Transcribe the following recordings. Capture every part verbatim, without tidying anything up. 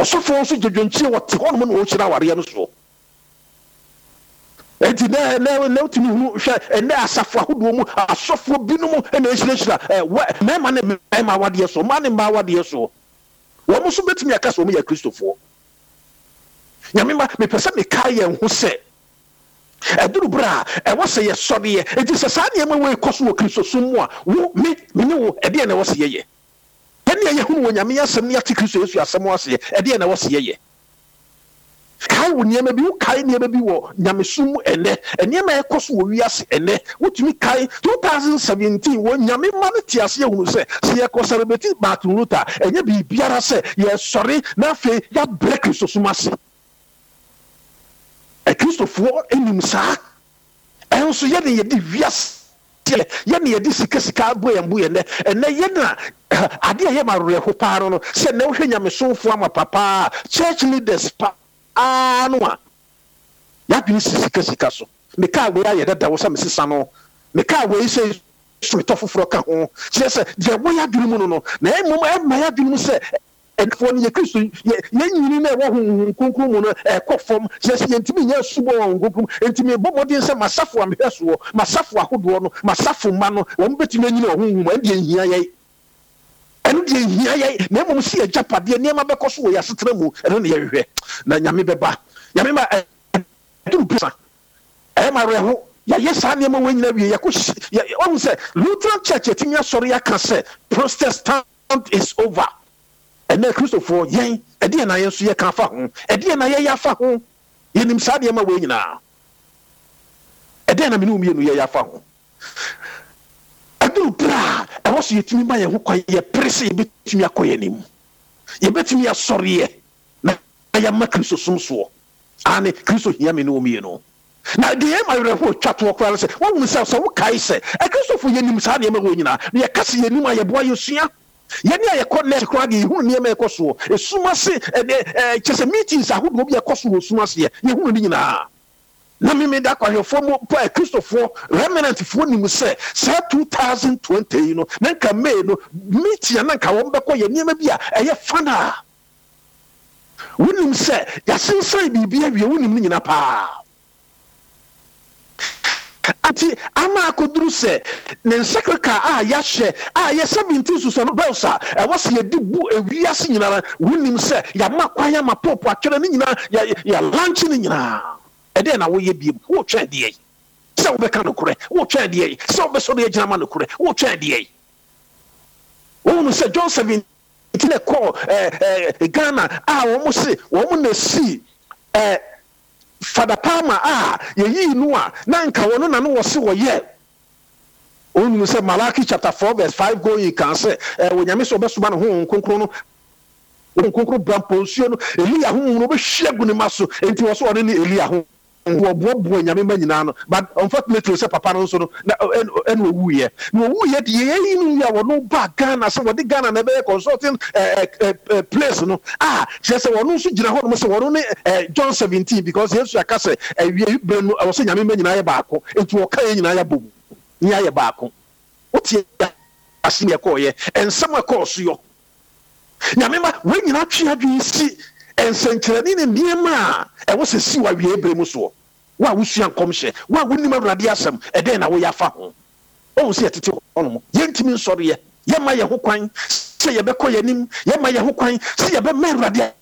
Osofo so dwodwontie wote ho no no chira ware no so. Enti na na na utimi hu hwe ene asafo ahodo mu asofo binom na ehirehira eh mema ne mema wade so ma ne ma wade so. Wo mo so betimi aka so mo ya Kristofo. Nyamema me pese me kai ye hu se eduru bra e wo se ye sode ye enti se sa ne ma we koso wo Kristosum mu a wo me me ne wo e de na wo se ye ye. Ene ye hu wo nyame asem ne ati Kristo Yesu asem wo se ye e de na wo se ye ye. Kai wo niema bi wo kai niema bi wo nyamesum ene eniema e koso wo wiase ene wotumi kai twenty seventeen wo nyame ma ne tiase hunu se se ye ko celebrate Martin Luther enye bi biara se ye sorry na fe ya break Kristosum ase e Kristofo enim sa enso ye ne ye di wiase ye ne ye di sikasika boye mbuye ne ene ye na ade ye ma reho pa no se ne wo hwe nyamesumfo ama papa church leaders pa anwa ya bi sika sika so me ka we ya dada wo sam sisa no me ka we se so tofoforo ka ho se se je wo ya duru mu no no na emum e ma ya duru mu se enfo ne ye Kristo ye nyini na wo hu kunkun mu no e kofom se se yentimi nya subo won kunkun entimi bobodin se masafo amhweso masafo ahodo no masafo ma no wo betimi nyini wo hu mu e de hia ye enu de hia ye na emum si ya japade niam bekoso wo ya setra mu enu ne ye hwehwe na nyame beba nyame ma dum pesa e ma reho ya yesa niam wo nyina wie ya ko won say Lutheran Church etinya sori ya ka say Protestant is over ene Kristofo yen e de na yeso ye ka fa ho e de na ye ya fa ho yenim sa de ma wo nyina e de na me no mie no ye ya fa ho aduru bra e wo so yetimi ba ye ho kwa ye prese ye betimi akoye nim ye betimi asori ye na ya ma Kristosum so ane Kristo hia me no mie no na de e ma reho twato kwa se wo hu se so wo kai se e Kristofo yenim sa de ma wo nyina na ye kase yenim aye boa yesua yeni aye connect kwa de hu ne ma ekoso esuma se e chese meetings ahodo bi ekoso wo suma se ye hu ni nyina na me me da kwa hwefo mo po e Kristofo remnant fo ni mu se say twenty twenty you know na nka me no meeting na nka wo mbekọ ye niema bi a eye fana wonim se ya sensan bibia wie wonim nyina pa ati ama akoduru se ne nsakraka a ya hye a ye seventeen suso no belsa e wo se ye dibu ewiase nyina wonim se ya makwa ya mapopo atwere ni nyina ya ya lunch ni nyina e de na wo ye biem wo twa de yi se wo beka no kure wo twa de yi se wo be so de gyina ma no kure wo twa de yi wo no se John seventeen kile ko eh eh Ghana ah wo mo se wo mo na si eh Father Palmer ah ye yi nu a na nka wono na no wo se wo ye onu se Malachi chapter four verse five go you can say eh wo nyame so obesuma no ho nkonkron no nkonkron bramponsuo no Elia ho no be hwegu ne maso enti wo so ore ni Elia ho wo bobo nyame ma nyina no but unfortunately say papa no so no na en owu ye no owu ye de ye yi nu ya wo no ba Ghana so wo de Ghana na be consulting place no ah just say wo no so gina ho no so wo no John seventeen because Jesus akase awie bre no wo so nyame ma nyina ye baako enti wo ka ye nyina ya bobu nya ye baako wo tie asime ko ye ensam ko so yo nyame ma we nyina twe adwen si ensenkrani ne niema e wo se si wa wie bre mu so wa wusua nkomhye wa wonim awrade asem e den na wo ya fa ho o se tete hono yentimi nsori ye ye ma ye ho kwan se ye be koyanim ye ma ye ho kwan se ye be ma awrade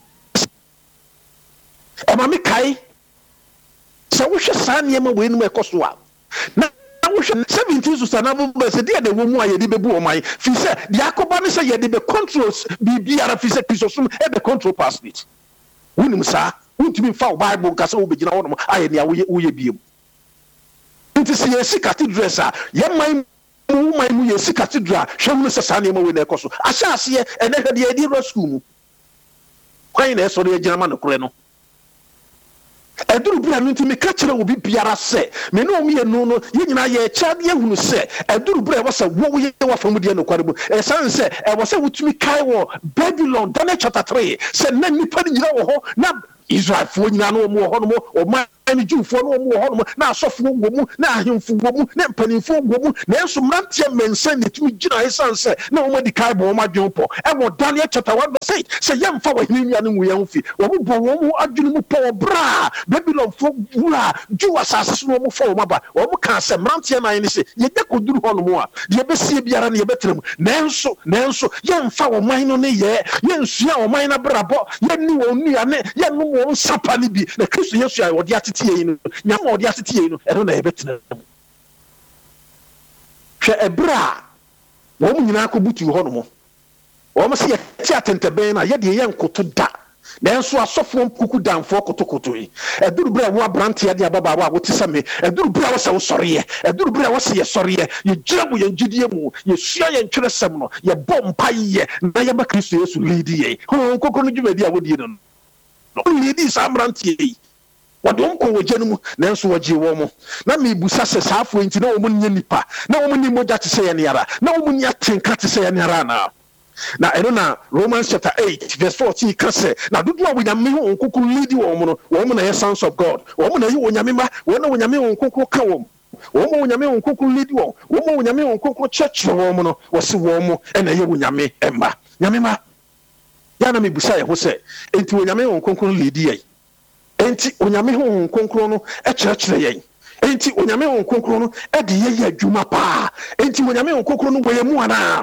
e ma me kai se wo hwe sa niema we nim ekoso a na seventeen susana bo se dia de wo mu aye de bebu o mai fi se dia akoba ne se ye de be controls bi ara fi se Kristosum e be control past it wonim sa wontimi fa Bible ka se wo begina wo no aye ne awoye woye biem nti se ye si cathedral sa ye mai mu mai mu ye si cathedral hwemu se sa ne ma we na ekoso ahya ase ye ene hwe de ye di school mu kwan na eso de ye gina ma no kore no eduru bra no ntimi ka kire obi biara se me no omi enu no ye nyina ye cha de hunu se eduru bra wo se wo ye wa famu de no kware e san se e wo se wutumi kai wo Babylon Daniel chapter three se na nipa ni nyina wo ho na Israel for nyina no mo ho no o man ni Jewfo no mo ho no na asofo wo mu na ahemfo wo mu na mpanimfo wo mu na enso mrantie mensan ne tumi gina esanse na wo madi kai bo ma dwonpo e mo Daniel chapter one verse eight say yemfa wa hinua ne nwuya mfi wo mu bo wo mu adwene mu po bra Babylon fo wura Jew asase no mo fo wo maba wo mu ka se mrantie nan ne se ye de koduru ho no mo a de besie biara ne ye betrem na enso na enso yemfa wo man no ne ye yensua wo man na brabo yenni wo nua ne yenno wo sapa ne bi na Kristo Yesu ya wo de atete yi no nyama wo de atete yi no e no na ye betena hwe ebra wo mu nyina ko butu ho no mo wo mo se ye ti atenteben na ye de ye nkoto da na enso asofo kuku danfo kotokoto yi eduru bra wo abrante ade ababa wa wo tisame eduru bra wo se wo soriye eduru bra wo se ye soriye ye gira mu ye ngidie mu ye sua ye ntwere sem no ye bompa ye na ye ba Kristo Yesu lead ye ho kokko no dwumadi a wo die no no lead is abrante yi wadom ko wo genu mu na enso wo gi wo mo na me busa se saafo enti na wo mu nya nipa na wo mu ni moja te se ye ne yara na wo mu ni atenka te se ye ne yara na na eno na Romans chapter eight verse fourteen ka se na dodo a wonyame ho nkokuru lead wo mo no wo mo na ye sons of God wo mo na ye wonyame ma wo na wonyame ho nkokuru ka wo wo mo wonyame ho nkokuru lead wo wo mo wonyame ho nkokuru church wo mo no wo se wo mo e na ye wonyame emma nyame ma ya na me busa ye ho se enti wonyame ho nkokuru lead ye enti onyame ho nkonkro no e kyerɛkyerɛ yɛn enti onyame ho nkonkro no e de yɛ adwuma pa enti onyame ho nkonkro no wɔyɛ mu ana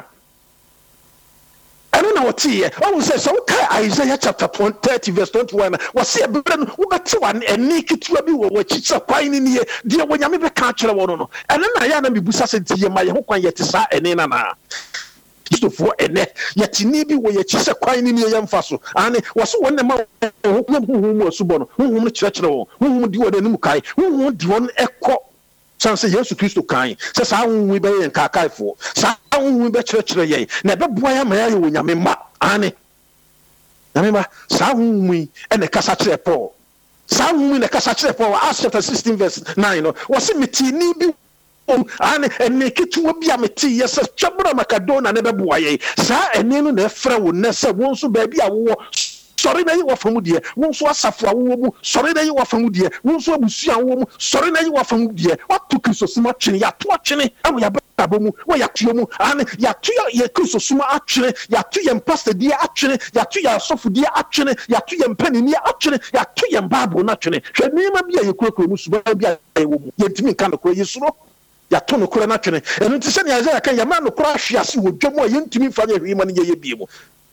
ɛno na wɔtie ɔwo sɛ sɛ woka Isaiah chapter thirty verse twenty-one wɔse ɛberɛ no wobɛte wa ɛne ketewa bi wɔ wɔakyi sɛ kwan ne nie deɛ wɔnyame bɛka kyerɛ wɔ no no ɛno na yɛ na mebusa sɛ nti yɛ ma yɛ ho kwan yɛte saa ɛne na na Christopher ene yatini bi wo yechi se kwan ni ye yemfa so ane wo so won na ma ho hu mu asubo no hu hu no kyerɛkyerɛ wo hu hu di wo da nim kai hu hu di won ekɔ sanse Yesu Kristo kan se sa hu hu be yen kakaifo sa hu hu be kyerɛkyerɛ ye na be boa ya ma ya ye wo nyame ma ane nyame ma sa hu hu ene kasa kyerɛ Paul sa hu hu ne kasa kyerɛ Paul Acts chapter sixteen verse nine no wo se metini bi ane ene ketu obi ameti yesa twabra makadona ne beboa ye sa ene no na efra wo ne se won so ba bi a wo sori na yi wa famu de won so asafo awo mu sori na yi wa famu de won so abusu awo mu sori na yi wa famu de watu Kristo suma twene ya to twene am ya babo mu wo ya tuo mu ane ya to ya Kristo suma atwene ya to ya pastor de atwene ya to ya asofo de atwene ya to ya mpanini atwene ya to ya bible na twene hwe nema bi a ye kurokuro mu suba bi a ye wo mu ye ntimi kan ko yesuro ya to no kura na twene enu ti se ne Isaiah kan ya ma no kura hwiase wo dwom a ye ntimi fa ye hwima ne ye ye biemu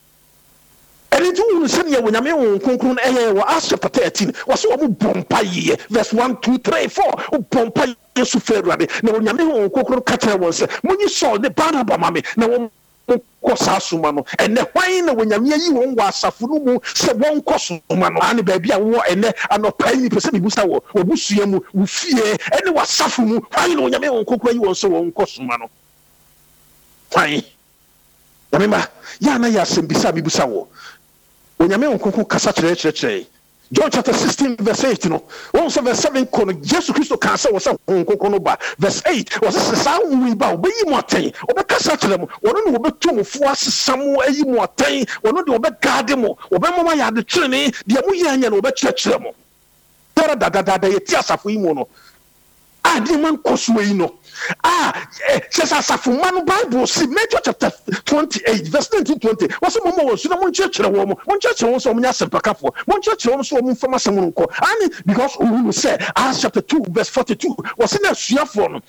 enu ti wo se ne wo nyame wo konkron eye wo Acts chapter thirteen wo se wo bompa ye verse one two three four wo bompa Yesu ferade na wo nyame wo konkron ka kire wo se munyi so ne Barnaba mame na wo ko sa suma no ene hwan na wo nyame yi wo ngwa asafo no mu se won ko suma no ane ba bia wo ene anopai ni pese bibusa wo obusua mu wo fie ene wasafo mu hwan na wo nyame wo konkron yi wo se won ko suma no hwan nyame ma ya na ya sembisa bibusa wo onyame onkonko kasa kyerɛ kyerɛ kyerɛ John chapter sixteen verse eight no one verse seven kono Jesus Christo kan sɛ wɔsɛ onkonko no ba verse eight wɔsɛ saa wi ba obeyi mu atɛn obɛkasa kyerɛ mu wɔno ne wɔbɛto mu fo asesa mu ayi mu atɛn wɔno de wɔbɛgade mu wɔbɛma ma yɛ ade kyerɛ deɛ mu yɛ anya no wɔbɛkyerɛkyerɛ mu tara dadadada yɛ ti asafo yi mu no a de man koso yi no ah says asafo man Bible see Matthew chapter twenty-eight verse nineteen twenty was mo mo so na mo nkyerɛkyerɛ wo mo mo nkyerɛkyerɛ wo so mo nya sempakafo mo nkyerɛkyerɛ wo so mo mfama sem no nkɔ ani because who say Acts chapter two verse forty-two was na suafo no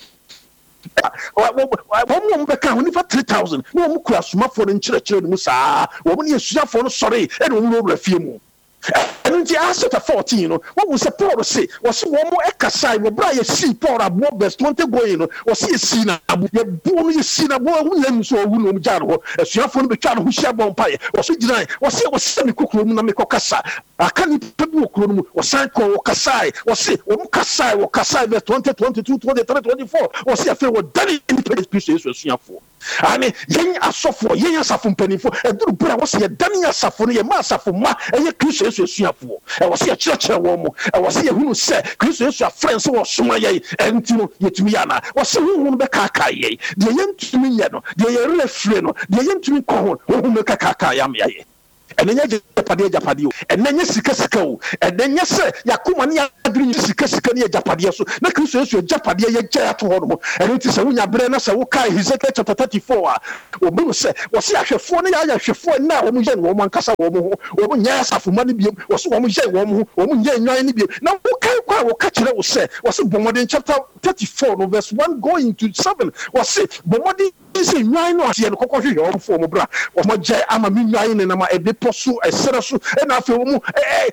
wo mo bɛka ho nifa three thousand wo mo kura sumafo no nkyerɛkyerɛ no mu saa wo mo ne suafo no sɔre e no mo wura fie mu and in Acts chapter fourteen no what was Paul say was one more ekasai wo bra ye see Paul abo verse twenty going no was ye see na abo ye bo no ye see na bo hu yam so hu no mja no asuafo no betwa no hu hia bon pae was giran was ye was se me kokoro mu na me kokasa aka ni pebu okoro mu was san ko wo kasai was wo mu kasai wo kasai verse twenty twenty-two twenty-three twenty-four was ye fe wo dani ni pebu Kristo asuafo ani yen asofo yen asafo mpanifo eduru bra was ye dani asafo no ye ma asafo ma eye Kristo asuafo e was ye kyerɛkyerɛ wo mo e was ye hunu sɛ Kristo Yesu afrɛnse wo soma ye enti no yetumi ya na was hunu no be kaka ye de yentumi ye no de ye refre no de yentumi kɔ ho hunu be kaka ya me ye And then you Japadia Japadio, and then you Sikasiko, and then you say Yakumania Green Sikasicania Japadia, so the Christians your Japadia Jatu, and it is a Wunya Brena Sawokai, his chapter thirty-four. Obu say, was actually four years before now, Omujan, Woman Casa, Woman Yasa for money, was Omujan, Woman Yan. Now, what can catch it? Was say, was a Bomodin chapter thirty-four, verse one going to seven, was it Bomodi is in nine or ten, Cocoa, form bra, or my jay, I'm a million and I'm a deposu, a serasu, and I feel, eh,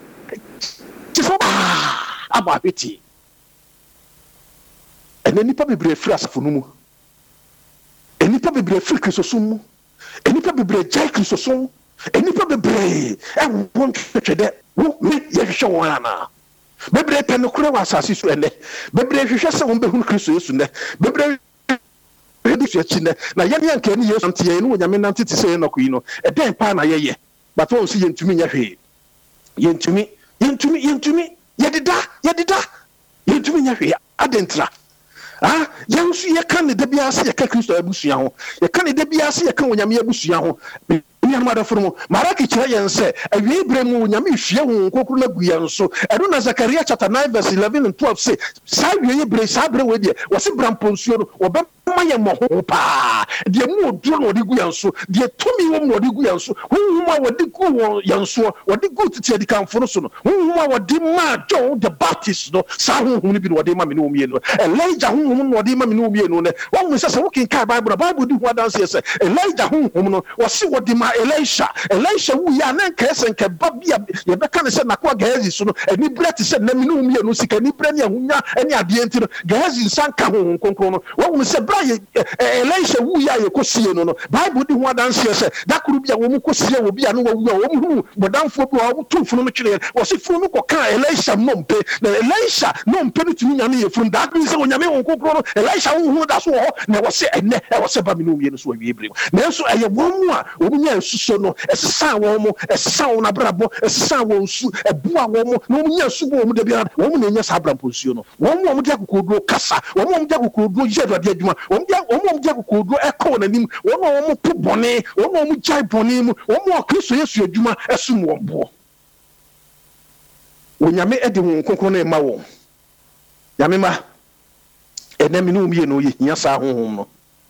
about it. And then you probably be a flash for no. And you probably be a free Christosum, and you probably be a Jay Christosum, and you probably be a one church that won't make Yashawana. Maybe a penocura was as you and maybe if you just won't be who Christus in there. Maybe now, young can use until you know when I'm to say no, you know, a damn pana ye, but won't see to me. Yen to me, yen to me, yen to me, yedida, yedida, yen to me, adentra. Ah, young see a can the Bias, a Christo Abusian, a can the Bias, a can when I'm Abusian. Mother from Maraki Chayan said, a Yebremu Yamish, Kokula Guianso, Aruna Zakaria chapter nine, verse eleven and twelve say, Sabre Sabre with you, was it Bramponsion or Bamaya Mohopa, the more drone or the Guianso, the Tommy or the Guianso, whom I would go Yanso, or the good to the Camphoroson, whom I would demand John the Baptist, no, Sahu who live in what they mammy, Elijah whom what they mammy, one was a walking car Bible, Bible do what else says, Elijah whom was see what the Elisha, Elisha, we are not casting Kababia, you can't say Nakwa Gazi, so any breath is said, Neminu, no sick, any brenya, any adiant, Gazi, Sanka, Concono. What we say, Elisha, we are your Cosino, Bible do what answers, that could be a woman Cosia will be a woman, but down for two from the children, was it from Elisha, non pay, the Elisha, non penny to me from that means when Yaman Concono, Elisha, who does war, never say, and never say Babylonian, so we bring. Now, so I have one more. So no, a sound woman, a sound abrabo, a sound woman, a boa woman, no mere subo, the woman in your sabra position. One woman could go cassa, one woman could go jet, one woman could go echo and him, one woman put bonnet, one woman jai bonim, one more Christmas, your Juma, a soon one boy. When you met Edwin Concone Mawo, Yamima, and then you know, yes, I home.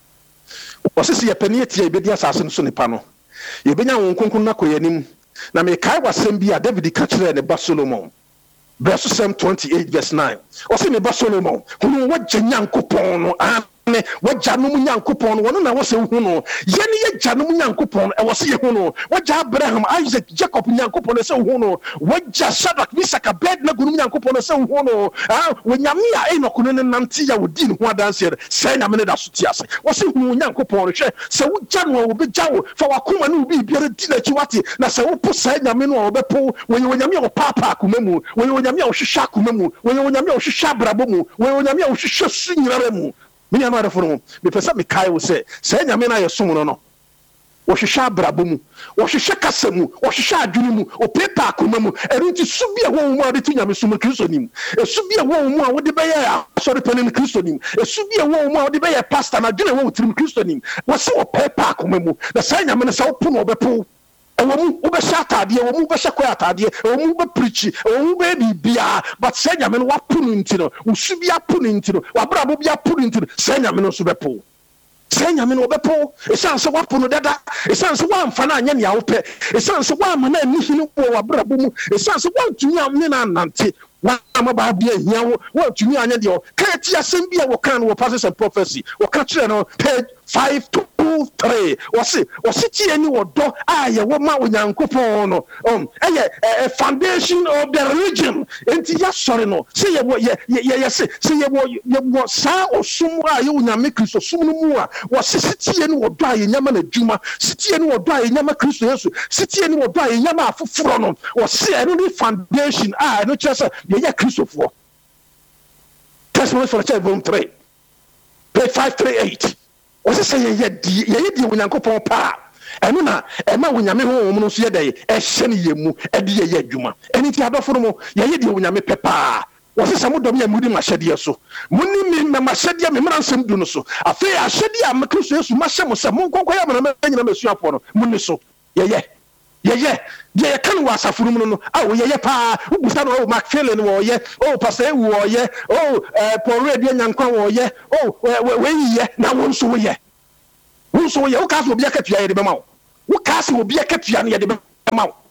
Was this a penny at the assassin Sonipano? You been on Kunkuna Koyanim. Now, me Kai was sent be a David Catcher and a Basolomon. Verse twenty-eight, verse nine. Or see me Basolomon, who what Janyan Coupon, what Janum Yankupon, one I was a Huno, Yenny Janum Yankupon, I was a Huno, what Abraham, Isaac, Jacob Yankupon, a so Huno, what Jasadak, Misaka, Bed Nagum Yankupon, a so Huno, ah, when Yamia Enokunan and Nantia would deal what answer, send a minute of Sutias, was it Yankupon, so Janwa will be Jow, for Akuma will be buried Chiwati, Nasa Pusai Yamino or Bepo, when you were Yamio Papa Kumemu, when you were Yamio Shishakumemu, when you were Yamio Shishabrabumu, when you were Yamio Shishasingaremu. Many amount of room, because me Kai will say, say, Yamina, your son, no. Or she shall brabumu, or she shall casamu, or she shall jumu, or paper kumamu, and it should be a woman between Yamisum Christonim. It should be a woman with the Bayer, sorry, penny Christonim. It should be a woman with the Bayer pastor, and I didn't want to Christonim. What's so paper kumamu? The sign I'm in a South Puno Bepo. A woman who was shot at the woman was shot at the woman preachy, a woman be but Senyaman what pulling into, who should be a pulling into, or Brabo be a pulling into Senyaman Subepo. Senyaman Obepo, it sounds a weapon of that, it sounds one Fananya Yaope, it sounds one man, Nishin or Brabo, it sounds one to Yamina Nanti. One about being here, what to me, I know, can't you send me a kind of passes and prophecy, or catch you page five to three, or see, or city any or do I, a woman with young coupon, um, a foundation of the religion, and yes, sorry, no, say what, yeah, yes, say what you want, sa or sumwa, you will make us or sumua, was city and or die in Yaman Juma, city and or die in Yama Christus, city and or die in Yama for Frono, or say any foundation, ah, not just a yeah, Christopher. Testimony for volume three, page five three eight. Was it saying, yeah, yeah, when Uncle Papa? And Nuna, and now when you mean, so day, a shiny yemu, a dear yeduma. Anything other for more, yeah, when you make papa. Was it some of them moody machadia so? Money me, Machadia, Memorandum Dunoso. A fair Shadia, Macrusus, Mashamo, Samon, Coyam, and a Monsieur Muniso. Yeah, yeah. yeye ye kan wa asafuru mu no ah wo yeye pa ubusa no Macphail no wo ye oh pastor wo ye oh Paul Red Nyankwa wo ye oh we ye na wo nso wo ye wo nso wo ye wo ka so obi akatua ye de bema wo wo ka so obi akatua no ye de bema wo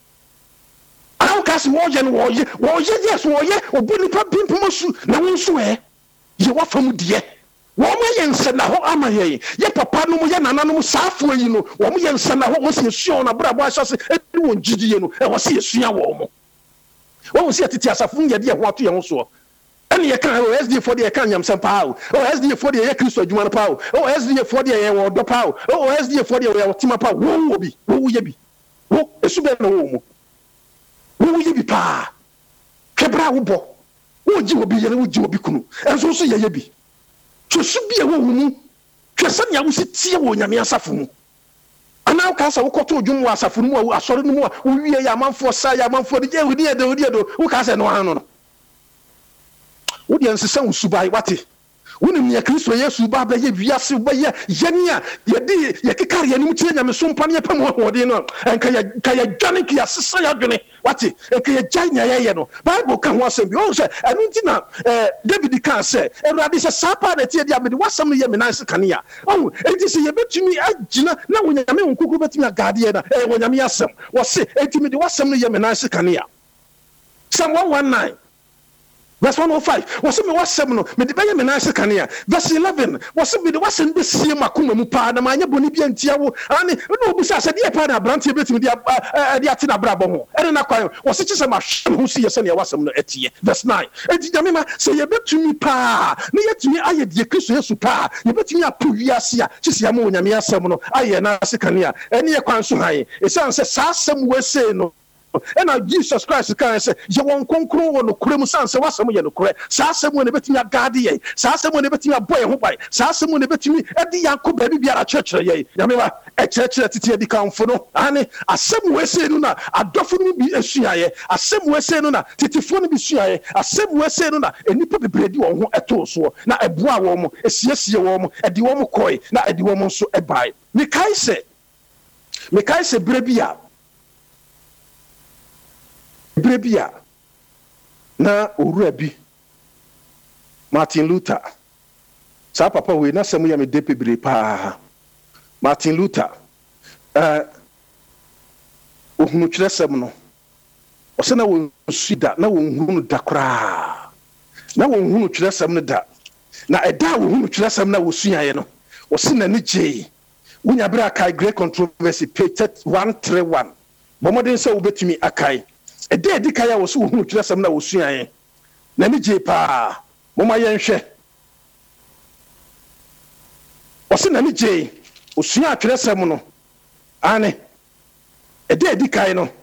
awu ka so wo ye no wo ye wo ye yes wo ye obu nipa bimpom su na wo nso e ye wa fam de wo mo ye nse na ho ama ye ye papa no mo ye nana no mo saafo yi no wo mo ye nse na ho wo se suon na brabo ahyase e won gigiye no e wo se sua wo mo wo se titi asafo ye de ho ato ye ho so ene ye kan o S D for de ye kan nyamsam pa o S D for de ye Kristo adwuma pa o o S D for de ye wo do pa o o S D for de ye wo tima pa wo wo bi wo ye bi wo esu be na wo mo wo ye bi pa kebra wo bo wo ji obi ye wo ji obi kunu enso so ye ye bi so bi e wo mu twese ne awusi tie wo nyame asafo mu ana ka sa wo koto odwum wo asafo mu asore no mu wo wie ya manfo sa ya manfo de je hudi e de hudi e do wo ka sa no han no wo de nsesa wo subai wate wonim ne Kristo Yesu ba ba ye wiase ba ye yeni a ye di ye kekare ye nim tie nyame so mpa ne pam ho de no enka ye ka ye dwane ki asesa ya dwane wate enka ye gyan ya ye no Bible kan ho asem bi o se enu ntina eh David kan se Ewurade se sapa na tie dia me de wasam no ye me nan se kanea o enti se ye betumi agina na wonyame wonkuku betumi agade ye na eh wonyame asem wo se enti me de wasam no ye me nan se kanea Psalm one nineteen verse one oh five was me wasem no me de beye me na se kanea verse eleven was me de wasem be sie makoma mu pa na manya boni bia ntia wo ani no obi sa se de pa na brante betimi de de ate na brabo ho ene na kwan was se se ma hwem ho sie se ne wasem no etie verse nine enti jame ma se ye betumi pa ne yetumi aye de Kristo Yesu pa ye betumi apo wiase a chisi am onyame asem no aye na se kanea ene ye kwan so han e san se sa asem we se no and Jesus Christ can say, you won't conclude on the Kremusan, so what's some of your correct? Sassam when a bit your guardian, Sassam when a bit your boy, who by Sassam when a bit me at the Yanko baby be a church, yea, Yamima, a church that it count for no, Annie, a some way say no, a doffin be a shia, a some way say no, Titifon be shia, a some way say no, and you put the bread you on at all so, now a bois woman, a siesta woman, a duomo koi, now a duomo so a buy. Mikai say, Mikai say, Brebia. Brebia na owurabi Martin Luther sa papa we na samu ya me depe bre pa Martin Luther eh ohunu kyerɛsɛm no ɔsɛ na wo sida na wo hunu da kra na wo hunu kyerɛsɛm no da na ɛda wo hunu kyerɛsɛm na wo suaye no ɔsɛ na ne gye wonya bra kai great controversy page one thirty-one bomoden sɛ wo betumi akai e de di kaya wo so hu twesam na wo suaye na mi je pa mo ma ye nhwe o se na mi je o sua twesam no ane e de di kai no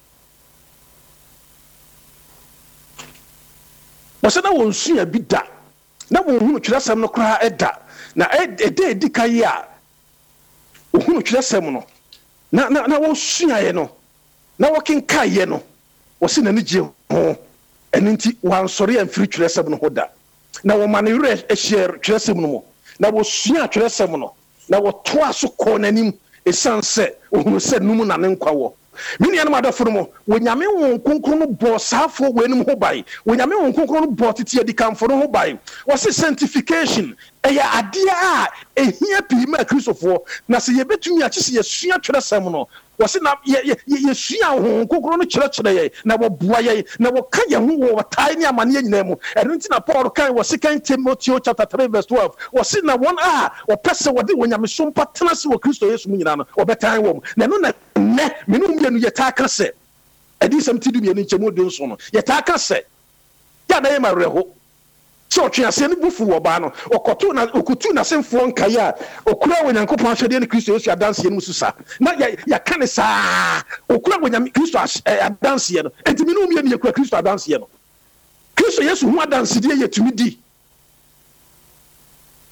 o se na wo sua bi da na wo hu twesam no kra e da na e de di kai a o hu twesam no na na na wo suaye no na wo ken kai no wasi na nije ho eninti wan sori an firi twresem no hoda na wo manere e share twresem no mo na wo sua twresem no na wo to aso ko nanim esanse ohunu se num na ne nkwa wo mini anu adofo mo wonyame won konkro no bo saafo wenum ho bai wonyame won konkro no bo tete adi kamfo no ho bai wasi sanctification eya ade a ehia pima Kristofo na se yebetumi a chise yesua twresem no wasi na ye ye sua ho kokoro no kyerɛkyerɛ ye na wo boa ye na wo ka ye ho wo tai ne amane nyina mu ɛno nti na Paul kan wasi kan Timothy chapter three verse twelve wasi na won a wo pese wo de wonyame so mpatena se wo Kristo Yesu mu nyina no wo betan wo na no na ne menu mienu ye ta ka se adi sam tidu mienu nkyemu de nso no ye ta ka se ya na ye mareho so twiase ne bufu wo ba no okoto na okutu na semfo nkae a okura wonyankopon ahwede ne Kristo Yesu adanse ne mususa na ya ya kane saa okura wonyam Kristo adanse no entimi no umie ne yakura Kristo adanse no Kristo Yesu hu adanse de yetumi di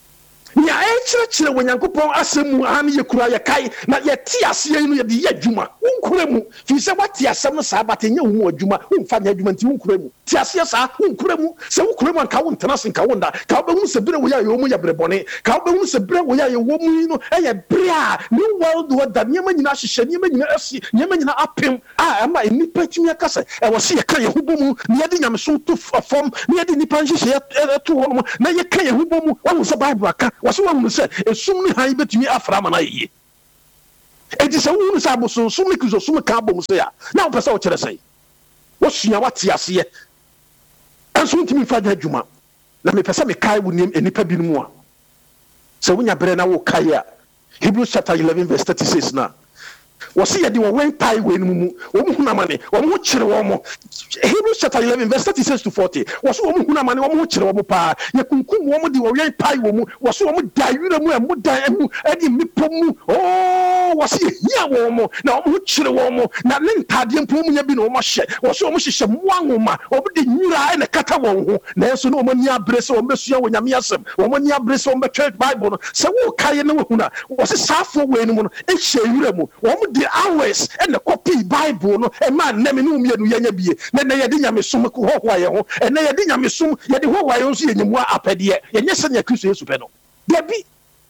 nya enkyerɛkyerɛ wonyankopɔn asɛm mu ana ye kura ye kai na ye ti ase yi no ye de ye adwuma wonkura mu fi sɛ wati asɛm no saa batenya wo mu adwuma womfa nya adwuma nti wonkura mu ti ase saa wonkura mu sɛ wokura mu anka wontena se nka wonda ka wobɛhu sɛ bere wo ya ye wo mu ye brebɔne ka wobɛhu sɛ bere wo ya ye wo mu no ɛyɛ bere a new world order nneɛma nyina hyehyɛ nneɛma nyina asi nneɛma nyina apem a ama nipa tumi aka sɛ ɛwɔ se ye ka ye ho bomu na ye de nyamesom to fam na ye de nipa nhyehyɛ to hɔ no na ye ka ye ho bomu wɔn sɛ bible aka wɔso wɔn sɛ esum ne han betumi afra ma na yie enti sɛ wɔn sɛ aboso sum ne kristo sum ka abom sɛ ya na wɔpɛ sɛ wɔkyerɛ sɛ wɔsua wate aseɛ ɛnso ntumi fa dwa adwuma na mepɛ sɛ mekae wo nipa bi no mu a sɛ wonya berɛ na wo kae a Hebrews chapter eleven verse thirty-six na wɔsi yɛ de wɔn wɛn pae wɔ enum mu wɔn hu namane wɔn ho kyerɛ wɔn Hebrews chapter eleven verse thirty-six to forty wɔsi wɔn hu namane wɔn ho kyerɛ wɔn paa yɛ kunkum wɔn de wɔn wɛn pae wɔ mu wɔsi wɔn da yura mu ɛmu da ɛmu ɛdi mipɔ mu ooo wɔsi yɛ hia wɔn mu na wɔn ho kyerɛ wɔn mu na ne ntaadeɛ mpo mu nya bi na wɔn hyɛ wɔsi wɔn hyehyɛ mu anwoma wɔn de nwura ɛna kata wɔn ho na ɛso na wɔn ani abere sɛ wɔn bɛsua wɔn nyame asɛm wɔn ani abere sɛ wɔn bɛtwɛ bible no sɛ wɔn kae na wɔn hu na wɔsi saafo wɔ enum no ehyɛ nwura mu wɔn de hours and the copy bible no e man na me no mienu yenya bie na na ye de nyamesom ko ho ho aye ho e na ye de nyamesom ye de ho ho aye ho so ye nyemu apede ye nye se nya Kristo Yesu pe no de bi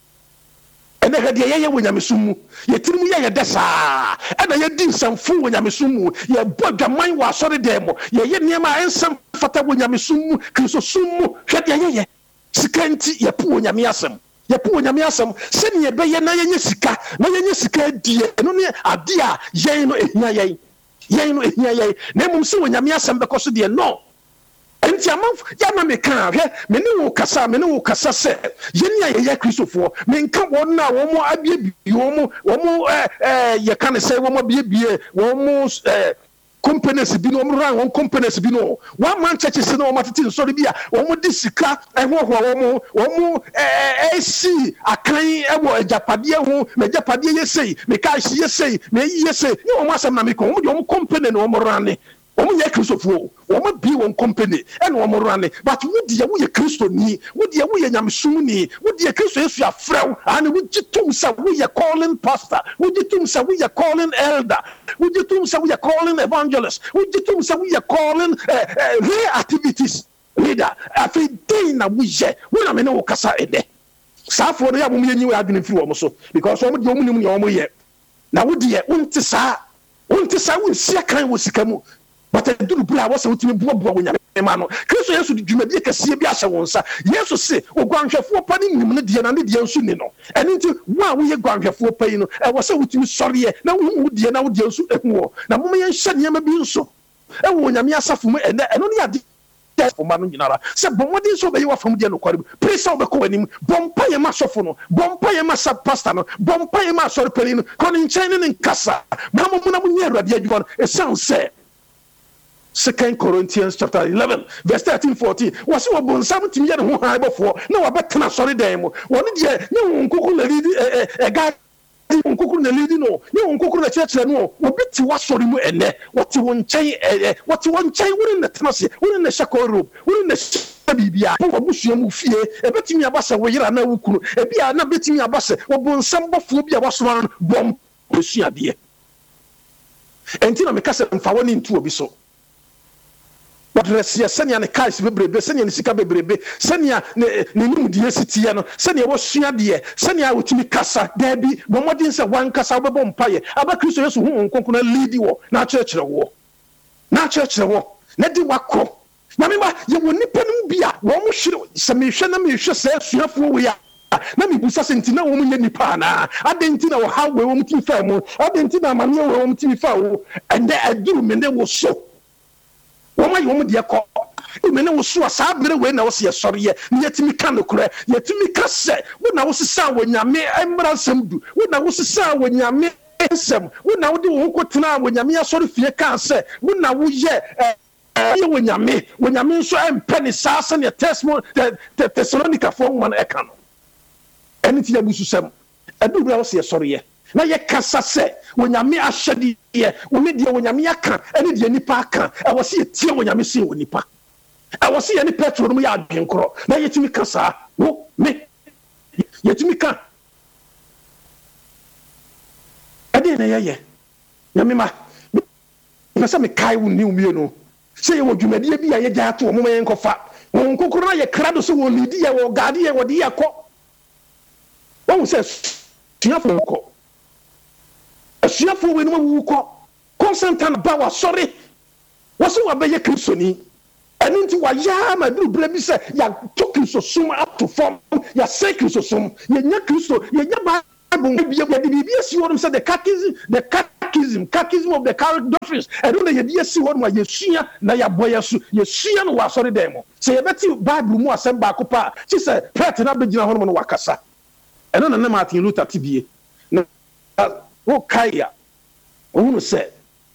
e na hade ye ye wo nyamesom mu ye tirimu ye ye desa e na ye di nsamfo wo nyamesom mu ye bodwaman wo asore dem mo ye ye niam a ensam fata wo nyamesom mu Kristo som mu hwade ye ye sikanti ye po wo nyame asem ye po nyame asem se ne be ye na ye nya sika na ye nya sika die no ne ade a yen no ehia yen yen no ehia yen na mum se wo nyame asem be koso de no enti amanfo ya na me kan hwe me ne wo kasa me ne wo kasa se ye ne ye ye Kristofo me nka won na wo mo abie bi wo mo wo mo eh eh ye kan se wo mo abie bie wo mo eh companies bi no ran won companies bi no one man churches no matete nsori bi a won di sika ehwohwo won won eh si akan ebo ajapade ho me japade ye sei me ka hye ye sei me ye sei ni won asem na me ko won di won company no won ran ne won ye Kristofo won bi won company e no won ran ne but wo di ye wo ye Kristo ni wo di ye wo ye nyamsum ni wo di ye Kristo Yesu afrew and wo gitum sa wo ye calling pastor wo gitum sa wo ye calling elder wo gitum sa wo ye calling evangelist wo gitum sa wo ye calling rare activities leader afi dey na wo ye wo na me ne wo kasa ede saafo no ya mo ye nyi wo adwene firi wo mo so because wo di wo mu ni wo mo ye na wo di ye wo nti sa wo nti sa wo nsia kan wo sika mu but I do bra was ultimate bobo when you man. Kristo Yesu di dwumadi kase bi ahye won sa. Yesu se ogwanhwefo pa ni nim ne de na ne de nsu ni no. Eni nti wa wo ye gwanhwefo pa yi no e wo se wutimi sori ye na wo hu de na wo de nsu ehu na mo ye nhye niam bi nso. E wo nyame asafo mu ene eno ne ade for man nyinara. Se bomodi so be ye wafam de no kware. Presa obekọ anim. Bompa ye ma sofo no. Bompa ye ma sub pastor no. Bompa ye ma sori peli no. Koni nchen ne nkasa. Ma mo mu na mo nya awurade adwuma no. E sound say Second Corinthians chapter eleven verse thirteen fourteen was what bonsam timi ye ne ho han before na wa betena sori dan mu woni de ne nkuku na lead e ga nkuku na lead no ne nkuku na church no obi ti wa sori mu ene woti won nchen woti won nchen woni na tenase woni na shako robe woni na bibia wo busua mu fie e betimi abasa wo yira na wukunu e bia na betimi abasa wo bonsam bofo bia wasoma bom busua de enti na meka se mfa woni ntu obi so Resia senia ne kais bebrebe senia ne sika bebrebe senia ne num die sitie no senia wo sua de senia wotumi kasa dabi bomodin se wan kasa obebo mpaye aba Kristo Yesu hu nkonko na lead wo na church wo na church wo na di wakọ na me ba ye woni panum bia wo mo hwere se me hwe na me hwe se suafo wo ya na me busa senti na wo mo nya nipa na adenti na wo ha we wo mti fa mu adenti na amane wo mti fa wo ende aduru me ne wo so Woma yom de ko imene wo so asabere we na wo se yesori ye ne yetimi ka no kure yetimi ka se wo na wo sesa wo nyame emra samdu wo na wo sesa wo nyame ensem wo na wo de wo kotena wo nyame asori fie ka se wo na wo ye ye wo nyame wo nyame nso empene sasa ne testimony te Thessalonica fo man e ka no eni ti ya busu sem adu bra wo se yesori ye na ye kasa se wonyame ahyede ye woni de wonyame aka ene de nipa aka e wo se tie wonyame se wonipa e wo se ye ni petro no ya adwenkoro na ye timi kasa wo me yetimi ka ade na yeye nyamema pesa me kai wo ni umie no se ye wo dwumade bi ya ye gya to mo yen kofa won kokoro na ye krado so wo lidi ye wo gade ye wo de ye ko won se tuafo ko asuafo we no wu ko consentant ba wa sorry wo se wa be ye kristoni eni nti wa ya ma duru bra bi se ya to kristo sum up to form ya se kristo sum ye nya kristo ye nya ba Bible, the catechism, the catechism, catechism of the Catholic doctrines. I don't know you see what my Yeshua na ya boy Yesu Yeshua no was sorry demo. Say you better Bible mo asem ba kopa. She said, "Pray na be gina ho no wakasa." I don't know Martin Luther T B A. Na wo kaya. Who said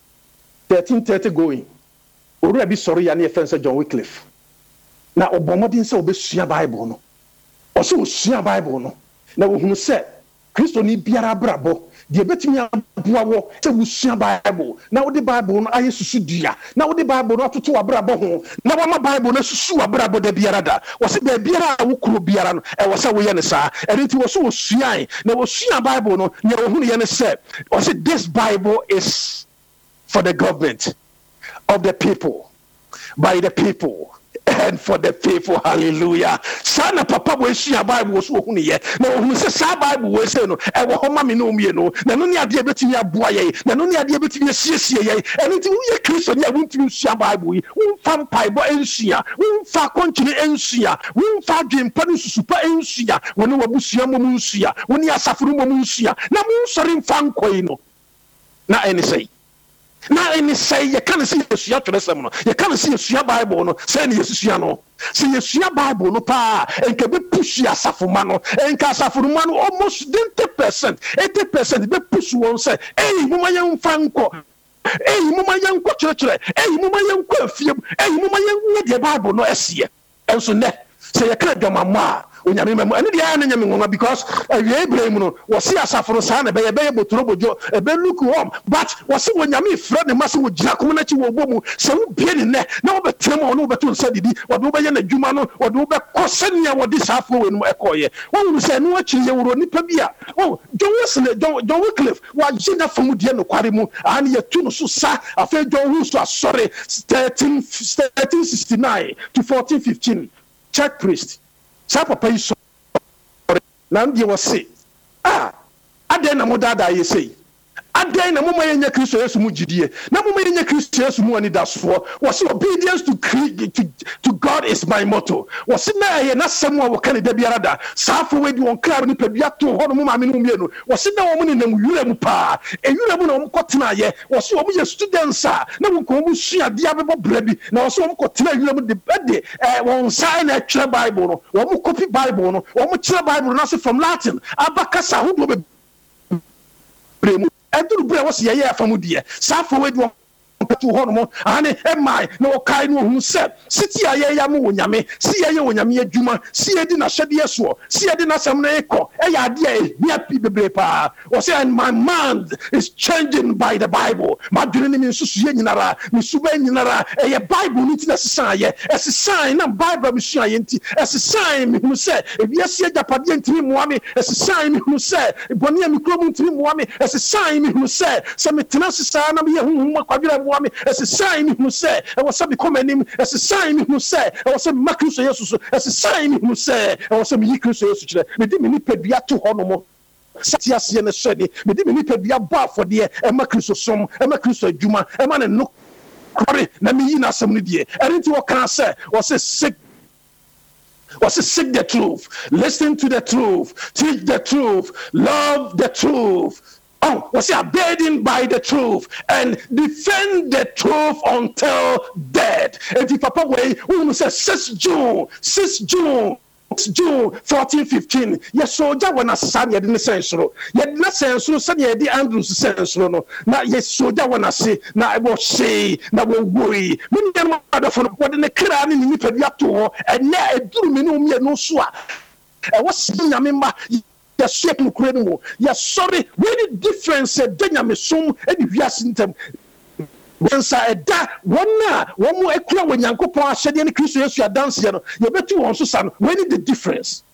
thirteen thirty going. Ori abi sorry ya na efense John Wycliffe. Na obomodin se obesua Bible no. Oso osua Bible no. Na wo hu said Kristo ni biara brabo de betimi aboa wo se wusua Bible na wo de Bible no aye susu dua na wo de Bible no atoto abrabo ho na wo ma Bible no susu abrabo da biara da wo se ba biara wo kuro biara no e wo se wo ye ne saa enti wo so wo suan na wo sua Bible no ne wo hu ne ye ne se wo se this Bible is for the government of the people by the people and for the faithful. Hallelujah. Sana papa we see a Bible so hu ne ye na hu se sa Bible we say no e wo homa me no mie no na no ne ade betimi aboa ye na no ne ade betimi asiesie ye eno ti wo ye Kristo ne wuntimi sua Bible yi wo fam Bible ensua wo fa konchine ensua wo fa dwempa no susupa ensua wo ne wabusua mo ensua wo ne asafuru mo ensua na mo sori mfa nkoi no na eni say na eni say ye kan see yesua twerɛsɛm no ye kan see yesua Bible no say ne yesua no say yesua Bible no pa enka be push asafoma no enka asafoma no almost ninety percent eighty percent be push won say eh moma ye mfa nkɔ eh moma ye nkɔ kyerɛkyerɛ eh moma ye nkɔ afiem eh moma ye nye de Bible no ɛseɛ enso ne say ye kan dwamama onyame memu ene dia na nyame ngoma because awie Ibrahim no wo se asafo sa na be ye be botoro bojo e be look home but wo se onyame frɛ ne mase wo gira kom na chi wo bɔ mu se wo bie ne ne na wo betem wo no beto nsa didi wo do be ye na dwuma no wo do be kosenia wo di safo we no ekoye wo wu se no akiri ye woro nipa bi a oh John Wesley John Wycliffe wa jina famu die no kware mu an ye tu no so sa afa John hu so asɔre thirteen sixty-nine to fourteen fifteen check priest sa papa yi so na ndie wo se ah aden na modada ye sei aden na moma yenya Kristo Yesu mu gidie na moma yenya Kristo Yesu mu ani daso wo se obedience to, to to God is my motto wo se na ye na semu a wo kan da biara da safo we di won kra ni padua to ho no mama me no mie no wo se na wo mu ni nam yura mu pa e yura mu na wo kotena ye wo se wo mu ye students a na wo ko mu sua dia bebo brabi na wo se wo kotena yura mu de bede eh won sign na twa Bible no wo mu copy Bible no wo mu kira Bible na se from Latin abakasa ho do be bremu eduru bre wose ye ye afamu die safo we do to hono ane emai no kai no hu se siti aye ya mo wonyame si ye ye wonyame adwuma si ye di na hyede so si ye di na sam na ekọ e ya de e bia pi bebre pa o say and my mind is changing by the Bible ma dwene ni nsusu ye nyinara ni suba nyinara e ye Bible ni ti na sesan ye e sesan na Bible mi sua ye nti e sesan mi hu se e bia si agapade ntimi moame e sesan mi hu se boni mi krom ntimi moame e sesan mi hu se se metena sesan na me ye hu hu makwadira as a sign who said, I was some commending as a sign who said, I was some Marcus Jesus, as a sign who said, I was some Yikus Jesus, we didn't need to two honomo. Satias and a study, we didn't need to be a bar for the Marcus or some, a Marcus or Juma, a man and no. Let me in some idea. I didn't what can I say was a sick. Was to seek the truth, listen to the truth, teach the truth, love the truth. Oh, was he abiding by the truth and defend the truth until death? And if Papa way, we say six June, six June. June fourteen fifteen. Yes, soldier when a son yet in the sensual. Yet not sensual, son yet the Andrews sensual. Not yes, soldier when I say, now I will say, now will worry. Many other for what in the crown in the Pediato, and now I do me no me no swa. I was seeing a member. Yes, certain credible. Yes, sorry, really difference. Then me some and if you are symptom. Inside that one na one more ekura when Yankopon ahyɛ de ne Kristo Yesu adanse no ye betu won so sa no when is the difference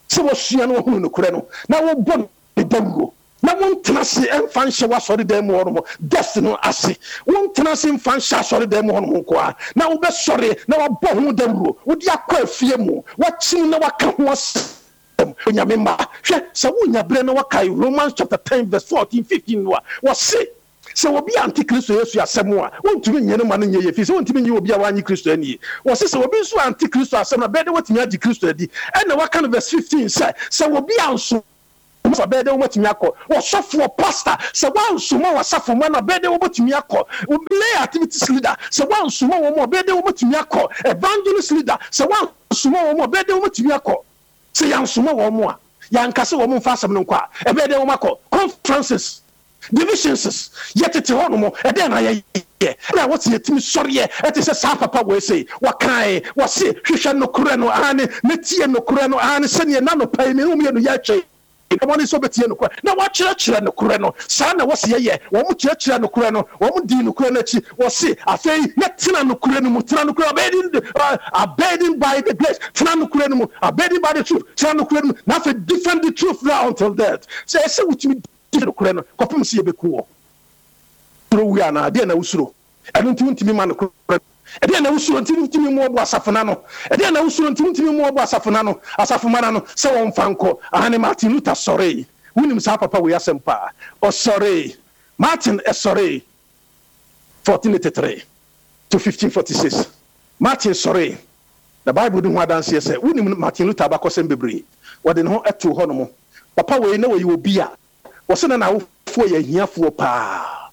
se wo sua no hu no kure no na wo bɔ ne dawuro na won tena se emfa nhye wasɔre dan mu hɔ no destiny no ase won tena se emfa nhye asɔre dan mu hɔ no nko a na wo bɛ sɔre na wabɔ ho dawuro wo di akɔ afie mu wakyin na waka ho ase onyame ma hwɛ sɛ wo nya bre na waka Romans chapter ten verse fourteen fifteen no a wo se sɛ obi anti Kristo Yesu asɛm a wontumi nyɛ no ma no nyɛ yɛ fi sɛ wontumi nyɛ obi a wanyi Kristo ani wo se sɛ obi nso anti Kristo asɛm na bɛde wotumi agye Kristo adi ɛna waka no verse fifteen sɛ sɛ obi anso so bɛde wotumi akɔ wɔsɔfo pastor sɛ wansoma wasafo mu na bɛde wotumi akɔ lay activities leader sɛ wansoma wo mu bɛde wotumi akɔ evangelist leader sɛ wansoma wo mu bɛde wotumi akɔ sɛ yansoma wo mu a yankase wo mu mfa asɛm no nkɔ a ɛbɛde wo makɔ conferences divisions yetete ho no mo ɛde na yɛ na what yetimi sɔre ɛte sɛ saa papa wo sei wakai wase hwehwɛ no kure no ane ne tie no kure no ane sɛne na no pai me no yɛ twɛ Wani so betie no kure na wa kyerɛkyerɛ no kure no saa na wɔse yɛ wɔn mo kyerɛkyerɛ no kure no wɔn mo di no kure no akyi wɔse afei na tena no kure no mu tena no kure abiding abiding by the grace tena no kure no mu abiding by the truth tena no kure no na afei defend the truth now until death sɛ ɛsɛ wotumi di no kure no kɔpem sɛ yɛbɛku wɔ suro wi ana deɛ na wosuro ɛno nti wontumi ma no kure ɛdeɛ na wosuro nti wontumi mu ɔbɔ asafona no ɛdeɛ na wosuro nti wontumi mu ɔbɔ asafona no asafomana no sɛ wɔmfa nkɔ ahane Martin Luther sɔre wonim saa papa wɔ yasɛm pa ɔsɔre Martin ɛsɔre fourteen eighty-three to fifteen forty-six Martin sɔre the Bible di ho adanseɛ sɛ wonim Martin Luther abakɔsɛm bebree wɔde ne ho ɛto hɔ no mo papa wɔ na wɔyɛ obi a wɔsɛ na nawofoɔ yɛ ahiafoɔ paa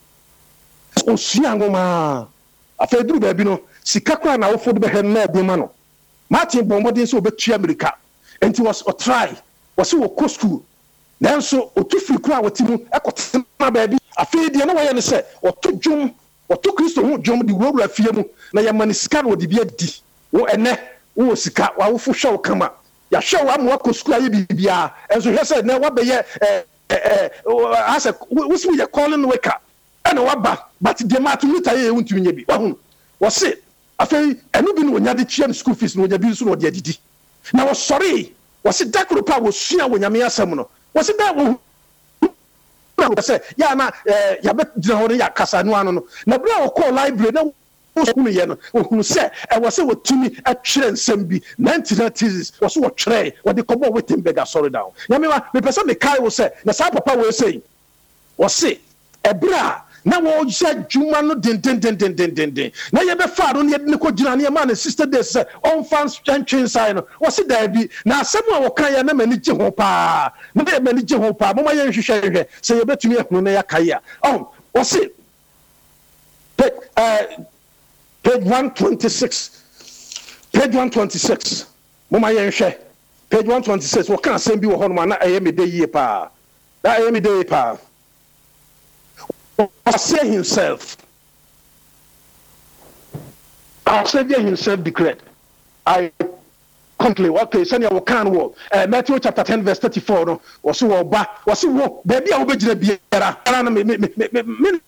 ɔsua ngoma afei duru baabi no sika kora na wofo de behɛ na bi ma no Martin bombodin so obetua America enti was o try was wo ko school nanso otufiri kora watimu ekotena baabi afei de na wɔyɛ ne sɛ ɔto dwom ɔto Kristo ho dwom de wura fie mu na yɛ mani sika na ɔde bi adi wo ene wo sika wa wofo hwɛ wo kama ya hwɛ wo amwa ko school aye bibia enso hwɛ sɛ na wabɛyɛ eh eh asa wo simi yɛ calling weka ɛna waba but de Martin Luther yɛ wontumi nya bi wahu wɔse afei ɛno bi no wonya de tua school fees no wonya bi so no de adidi na wɔsɔre wɔse dakoro pa wɔsua wonyame asɛm no wɔse da wo sɛ ya na eh ya bɛ gyina hɔ no ya kasa no ano no na bra wɔkɔ library na wɔhunu yɛ no wɔhunu sɛ ɛwɔ sɛ wɔtumi atwerɛ nsɛm bi nineteen thesis wɔse wɔtwerɛ wɔde kɔbɔ Wittenberg asɔre down nyame wa mepɛ sɛ mekae wo sɛ na saa papa wɔ sɛ wɔse ɛbra na wo jɛ juma no den den den den den den den na ye be fa do ne ne ko gina ne ma ne sister dey say on fans twentwen sai no wo se da bi na asem a wo kan ya na mani gye ho pa na be mani gye ho pa mo ma ye hwehwɛ hwehwɛ se ye betumi ehunu na ya kai ya oh wo se page one twenty-six page one twenty-six mo ma ye hwehwɛ page one twenty-six wo kan asem bi wo ho no na eye me dey yie pa na eye me dey pa say himself our Savior himself declared I completely okay send your can wo Matthew chapter ten verse thirty-four no was wo ba was wo baby a wo begina biara ara na me me me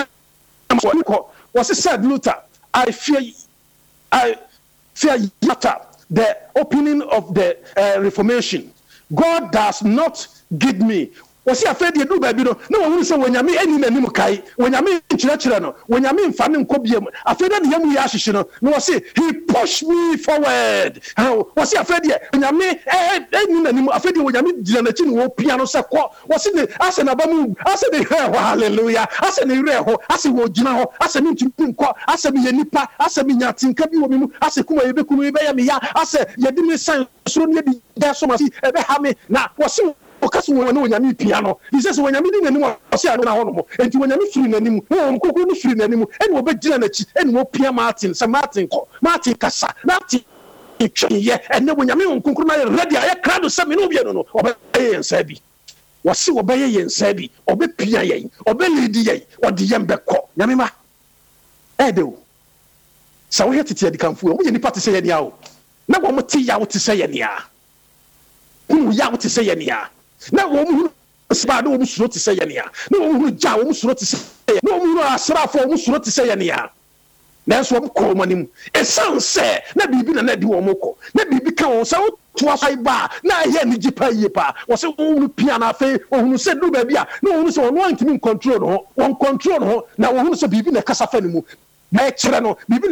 was said Luther I fear I fear Luther the opening of the uh, Reformation God does not give me wɔsi afɛ de du baabi no na wɔhunu sɛ wɔnyame ani nanim kai wɔnyame nkyerɛkyerɛ no wɔnyame mfa ne nkɔ biem afɛ de yam yɛ ahyehye no na wɔsi he push me forward wɔsi afɛ de wɔnyame ani nanim afɛ de wɔnyame gyina n'akyi ne wɔpia no sɛ kɔ wɔsi ne asɛ na ba mu asɛ ne hɛ hɔ hallelujah asɛ ne werɛ hɔ asɛ wɔ gyina hɔ asɛ ne ntumi nkɔ asɛ me yɛ nipa asɛ me nyatenka bi wɔ me mu asɛ kuma yɛ bɛkum yɛ bɛyɛ me ya asɛ yɛde me san soro ne yɛde yɛ so ma si ɛbɛha me na wɔsi okaso wona wonyame piano he says wonyame ni nanim ose anu na hono mo enti wonyame firi nanim wo kokoro no firi nanim eni wo begina nachi eni wo pia Martin sa Martin ko Martin kasa Martin ye ene wonyame wo kokoro na ready aye krado se me no bia no no obeye yensa bi wose obeye yensa bi obe pia yen obe lead yen ode yen beko nyame ma edo sa wo hetete adikanfo wo ye nipa te se ye nia o na wo mo te ya wo te se ye nia hu ya wo te se ye nia na wo mu sba do wo suro te sɛ yɛnea na wo mu ja wo suro te sɛ na wo mu asrafo wo suro te sɛ yɛnea na so wo kɔ manim esan sɛ na bibi na na di wo mo kɔ na bibi ka wo sɛ toasai ba na ye ni jipa yepa wo se wo pia na fe ohunu se do ba bia na ohunu se ono antimi control no won control no na ohunu se bibi na kasa fa ni mu na e kire no bibi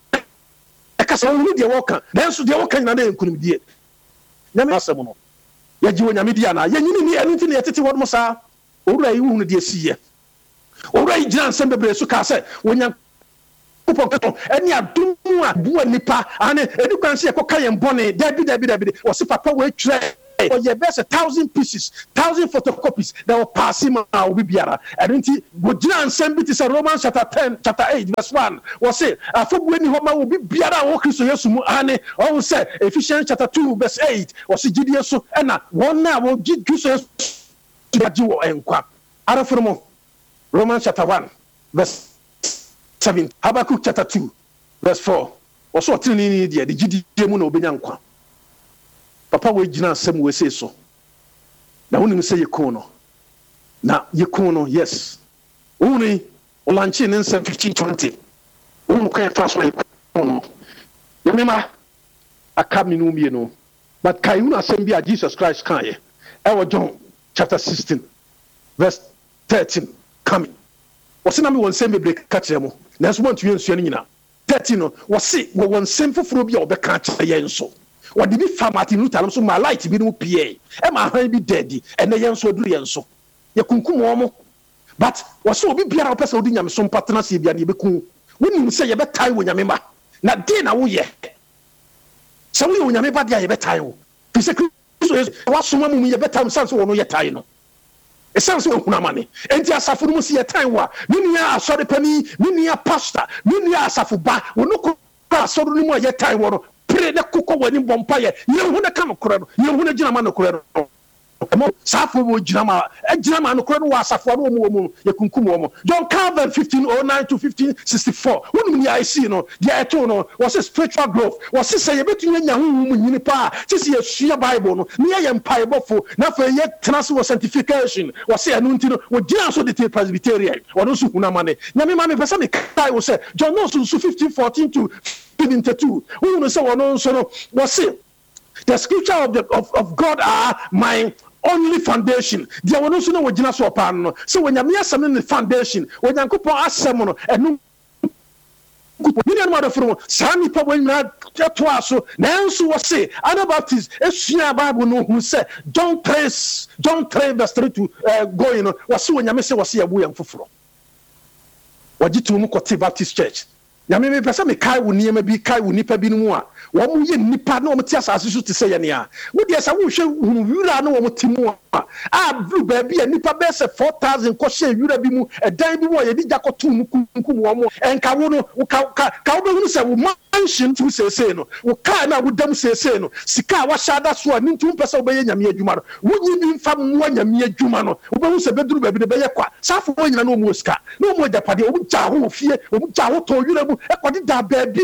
e kasa ohunu de wo kan na enso de wo kan na na enkunim die nyame asem no ye ji wo nyame dia na ye nyini ni enu nti na yetete wo mo sa owura yi ohunu de asiye owura yi gina nsem bebre so ka se wonya Upoketo any adum a bu nipa ane eni kwanse ekoka yen bone dabi dabi dabi o se papa we try o ye best a thousand pieces thousand photocopies that will pass him out bi biara enti go gina nsem bi ti se Romans chapter ten chapter eight verse one o se afobu eni ho ma wo bi biara wo Kristo Yesu mu ane o se Ephesians chapter two verse eight o se gidie so na won na wo gi Kristo Yesu ti wo enkwa arafromo Romans chapter one verse seven Habakkuk chapter two verse four also tini ni dia de gidie mu na obenya nkwa papa we gina asem we say so na woni say yekon no na yekon no yes woni olanchi ne nsem fifteen twenty woni kwa pass we no yemema akami no mie no but kai una asem bia Jesus Christ kan ye e wo John chapter sixteen verse thirteen coming wose na me won sem bebre ka kire mo na so want to yen suani nyina thirteen no wose wo won sem foforo bia obeka kire yen so wodi bi fa Martin Luther so ma light bi no pie e ma han bi daddy ene yen so duru yen so ye kunkum wo mo but wose obi biara opese odi nyame so mpatena se bia ne be kun woni se ye be tai wo nyame ma na de na wo ye se wo ye wo nyame ba dia ye be tai wo fi se Kristo wa soma mu ye be tai sanse wo no ye tai no esanse wo kuna mane enti asafo no se ye tai wa nua asore pani nua pastor nua asafo ba wo no ko asore no mu ye tai wo no pre de kokko wani bompa ye ye hu na ka no kore no ye hu na gina ma no kore no emo safo wo gina ma e gina ma no kore no wa asafo no wo mu ye kunkum wo mo John Calvin fifteen oh nine to fifteen sixty-four wonu ni I see no de eto no was spiritual growth was say ye betunya nya hu mu nyini pa sisi ye sua Bible no ne ye mpaebofo na fa ye tenase wo sanctification was say anu nti no wo gina so de Presbyterian wono so huna mane nyame ma me pesa me kai wo say John no so fifteen fourteen to twenty-two wonu say wono so no was say the scripture of the of, of God are my only foundation. Dia wono so na wogina so pan no. So wonyame asem ne foundation. Wonyankopon asem no enu Mini anu adofo sami pa wonyina to aso na enso wo se Anabaptist esua Bible no hu se John three John three verse three to uh, go you know wo se wonyame se wo se yabu yam foforo. Wajitu mu Kote Baptist Church. Nyame me pesa me kai wo niema bi kai wo nipa bi no mu a wo mu ye nipa na wo mti asase so te se ye ne a wo de asa wo hwe hunu wura na wo mti mu a a blue ba bi nipa be se four thousand ko hye wura bi mu edan bi wo ye di jakoto mu kunkum wo mo enka wo no ka ka wo be hunu se wo mansion tu se se no wo ka na wo dam se se no sika wa shada so a nintu pesa wo be ye nyame adwuma no wo nyi bi mfa mu nyame adwuma no wo be hu se beduru ba bi de be ye kwa safo wo nyina no mu sika no mu japade wo ja ho fie wo ja ho to wura mu ekodi da baby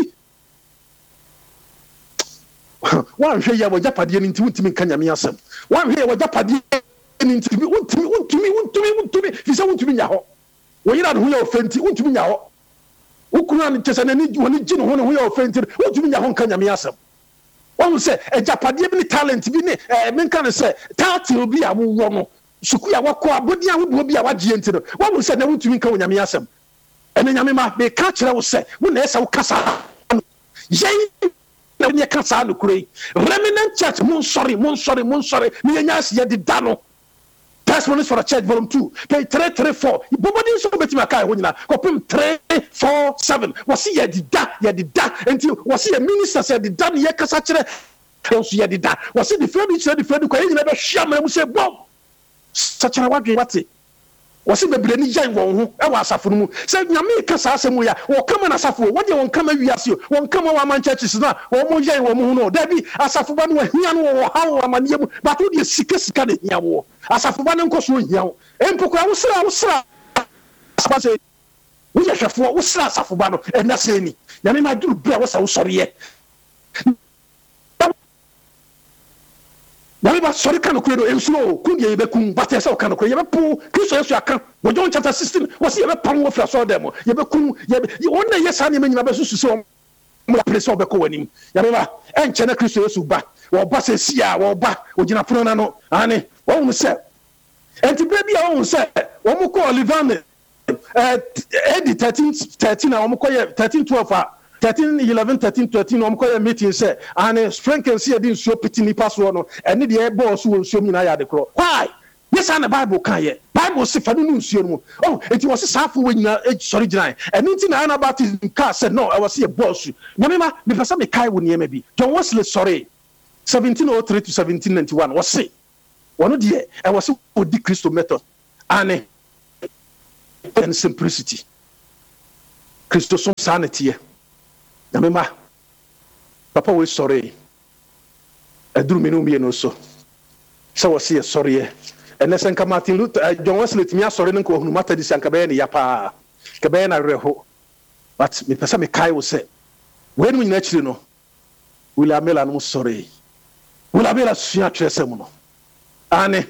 wan hwe ya wajapade ni ntimu ntimi kan nyame asem wan hwe ya wajapade ni ntimi untimi untimi untimi untimi fisa untimi nya ho wo yira no ya ofenti untimi nya ho ukuna ni kesa na ni woni gine ho no ya ofenti untimi nya ho kan nyame asem wan se ejapade bi ni talent bi ni eh menka ne se title bi a wo wo no suku ya wakọ abodi ahodo bi a wagye ntino wan se na untimi kan nyame asem ene nyame ma be ka kire wo se wo na esa wo kasa yen na nye kasa no kure remnant church mon sorry mon sorry mon sorry me nya asiye de dano testimonies for a church volume two page three thirty-four bobodi so beti maka ho nyina kopim three forty-seven wasi ye de da ye de da enti wasi ye minister say de da ye kasa kire so ye de da wasi de friend kire de friend ko ye nyina be hia ma mu se bom sachara wadwe wate wasi bebre ni jan won ho e wa asafo no mu se nyame ka sa asemu ya wo kama na asafo wo de won kama wiase won kama wa man churches na wo mo jan wo mu no da bi asafo ba no hia no wo hawo amaniye mu ba to de sika sika de hia wo asafo ba no nkoso hia wo empokura wo sra wo sra asafo wo ye hwefo wo sra asafo ba no e na se ni nyame ma duru bia wo sa wo sori ye Wale ba sori kanu kwedo ensuo kunye yebe kun bate sa kanu kwe yebe pu Kristo Yesu aka wo John chapter sixteen wasi yebe pam wo fra so dem yebe kun yebe wonna yesa ne menyina be susu so mo pressure be ko wanim yabe ba enche na Kristo Yesu ba wo ba se sia wo ba ogina pono na no ane wo hu se enti bra bia wo hu se wo mo ko Olivane eh edi thirteen thirteen na wo mo ko thirteen twelve a thirteen eleven thirteen thirteen wo mo ko meeting se ane strength and see edin so piti ni paso no ene de e boss wo nsuo mi na ya de kro why yes and the Bible can ye Bible say fa no nsuo no oh enti wo se safo we nyina sorry ginan ene nti na ana baptism car said no I was see a boss nyame ma me pesa me kai wo niema bi John Wesley sorry seventeen oh three to seventeen ninety-one was say one de I was o di Christo method ane and simplicity Christo so sanity nyame ma papa we sorry aduru me no me no so so was see sorry and then come Martin Luther John Wesley me sorry nko hunu mata di sanka be ne ya pa ka be na reho but me pesa me kai wo say when we nyina chiri no William Mela no sorry William Mela sua twese mu no ane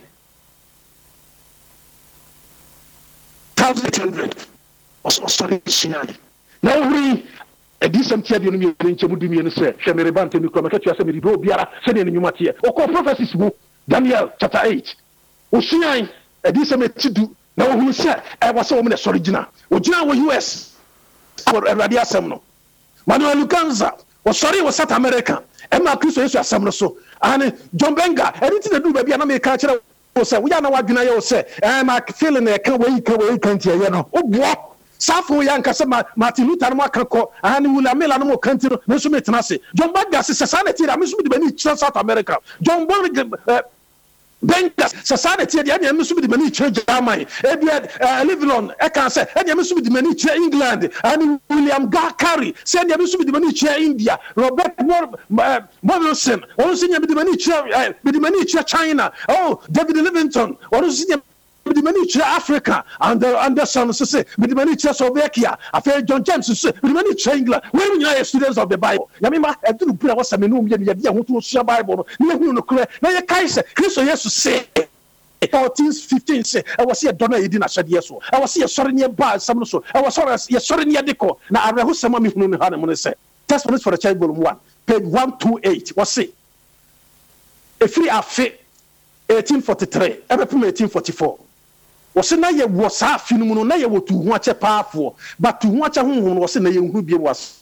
thousand hundred also sorry sinani now we e di sam tia de no mi nche mu dumi no se hwe me rebante mi kroma ka tua se me di do biara se ne nyuma tie o ko prophecies mu Daniel chapter eight o suan e di sam tidu na wo hu se e was wo me sorry gina o gina wo U S for Eradi asem no Manuel Lukanza o sorry wo South America e ma Kristo Yesu asem no so ane John Benga anything na do ba bia na me ka kire wo se wo ya na wadwena ye wo se e ma feeling e ka we ka we kan tie ye no o bo safo ya nkase Martin Luther no akako ane William Miller no kanti no so metena se John Benga se sanity ra me so bi de bani kire South America John Benga Benga society de anya me so bi de bani kire Germany e bia living on e kan se anya me so bi de bani kire England ane William Gakari se anya me so bi de bani kire India Robert Morrison onu se anya bi de bani kire bi de bani kire China oh David Livingstone onu se anya bi de bani kire Africa and Anderson so se bi de bani kire Slovakia afa John James so bi de bani kire England we we are students of the Bible yamima eduru pura wasa me no ye ye de ho to sua Bible no ne hu no kure na ye kai se Kristo Yesu say fourteen fifteen say I was here dona yedi na hwede so I was here sorry ne ba sam so I was sorry ye sorry ne deko na areho sama me hunu ne ha ne mo ne say Testimonies for the Church volume one page one twenty-eight was say a free afe eighteen forty-three ebe pum eighteen forty-four was na ye wo sa afi no mu no na ye wo tu hu ache paafo but tu hu ache hu hu no was na ye hu biem was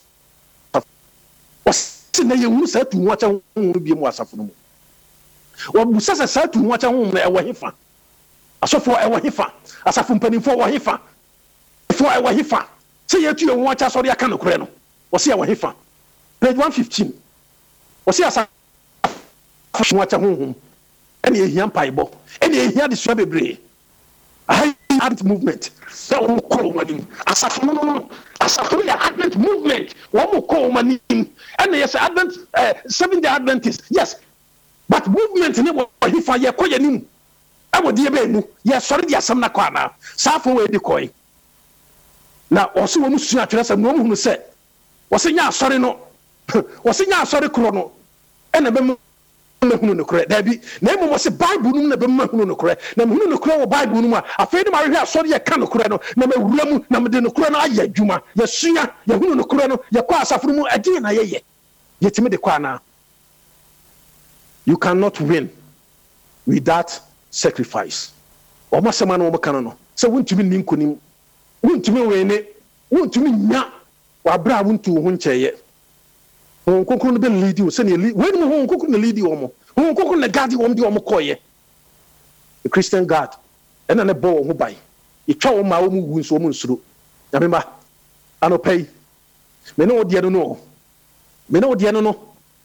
was na ye hu sa tu hu ache hu hu biem wasafo no mu wabusa sa sa tu hu ache hu na e wo hefa asofo e wo hefa asafo mpanimfo wo hefa fo e wo hefa se ye tu ye hu ache so de aka no kure no was ye wo hefa page one fifteen was ye asa hu ache hu hu ene ehia mpaibo ene ehia de so bebre I Advent movement. So we call money. Asafo no no. Asafo ya Advent movement. We mo call money. And yes, Advent uh, Seventh-day Adventists. Yes. But movement ne wo hifa ye koye nim. E wo de be mu. Ye sorry de asam na kwa na. Safo we de koy. Na oso wo mu sua twere sam no mu hunu se. Wo se nya sorry no. Wo se nya sorry kro no. E na be mu na hunu no kure da bi na emo mo se Bible num na be ma hunu no kure na hunu no kure wo Bible num a afei de ma hwe asori ye ka no kure no na ma wura mu na me de no kure no aye adwuma ye sua ye hunu no kure no ye kwa asafo mu ade na ye ye ye timi de kwa na. You cannot win without sacrifice. O ma se ma no mo kan no se wontumi ni nkonim wontumi wene wontumi nya wa bra wontu ho nkyeye won kokoro no be lead you se ne when mo won kokoro na lead you omo won kokoro na guard you om di omo koye the Christian God ena ne bo ho bai e twa o ma o mu wu nso o mu nsuro ya me ma anopai me no odi no no me no odi no no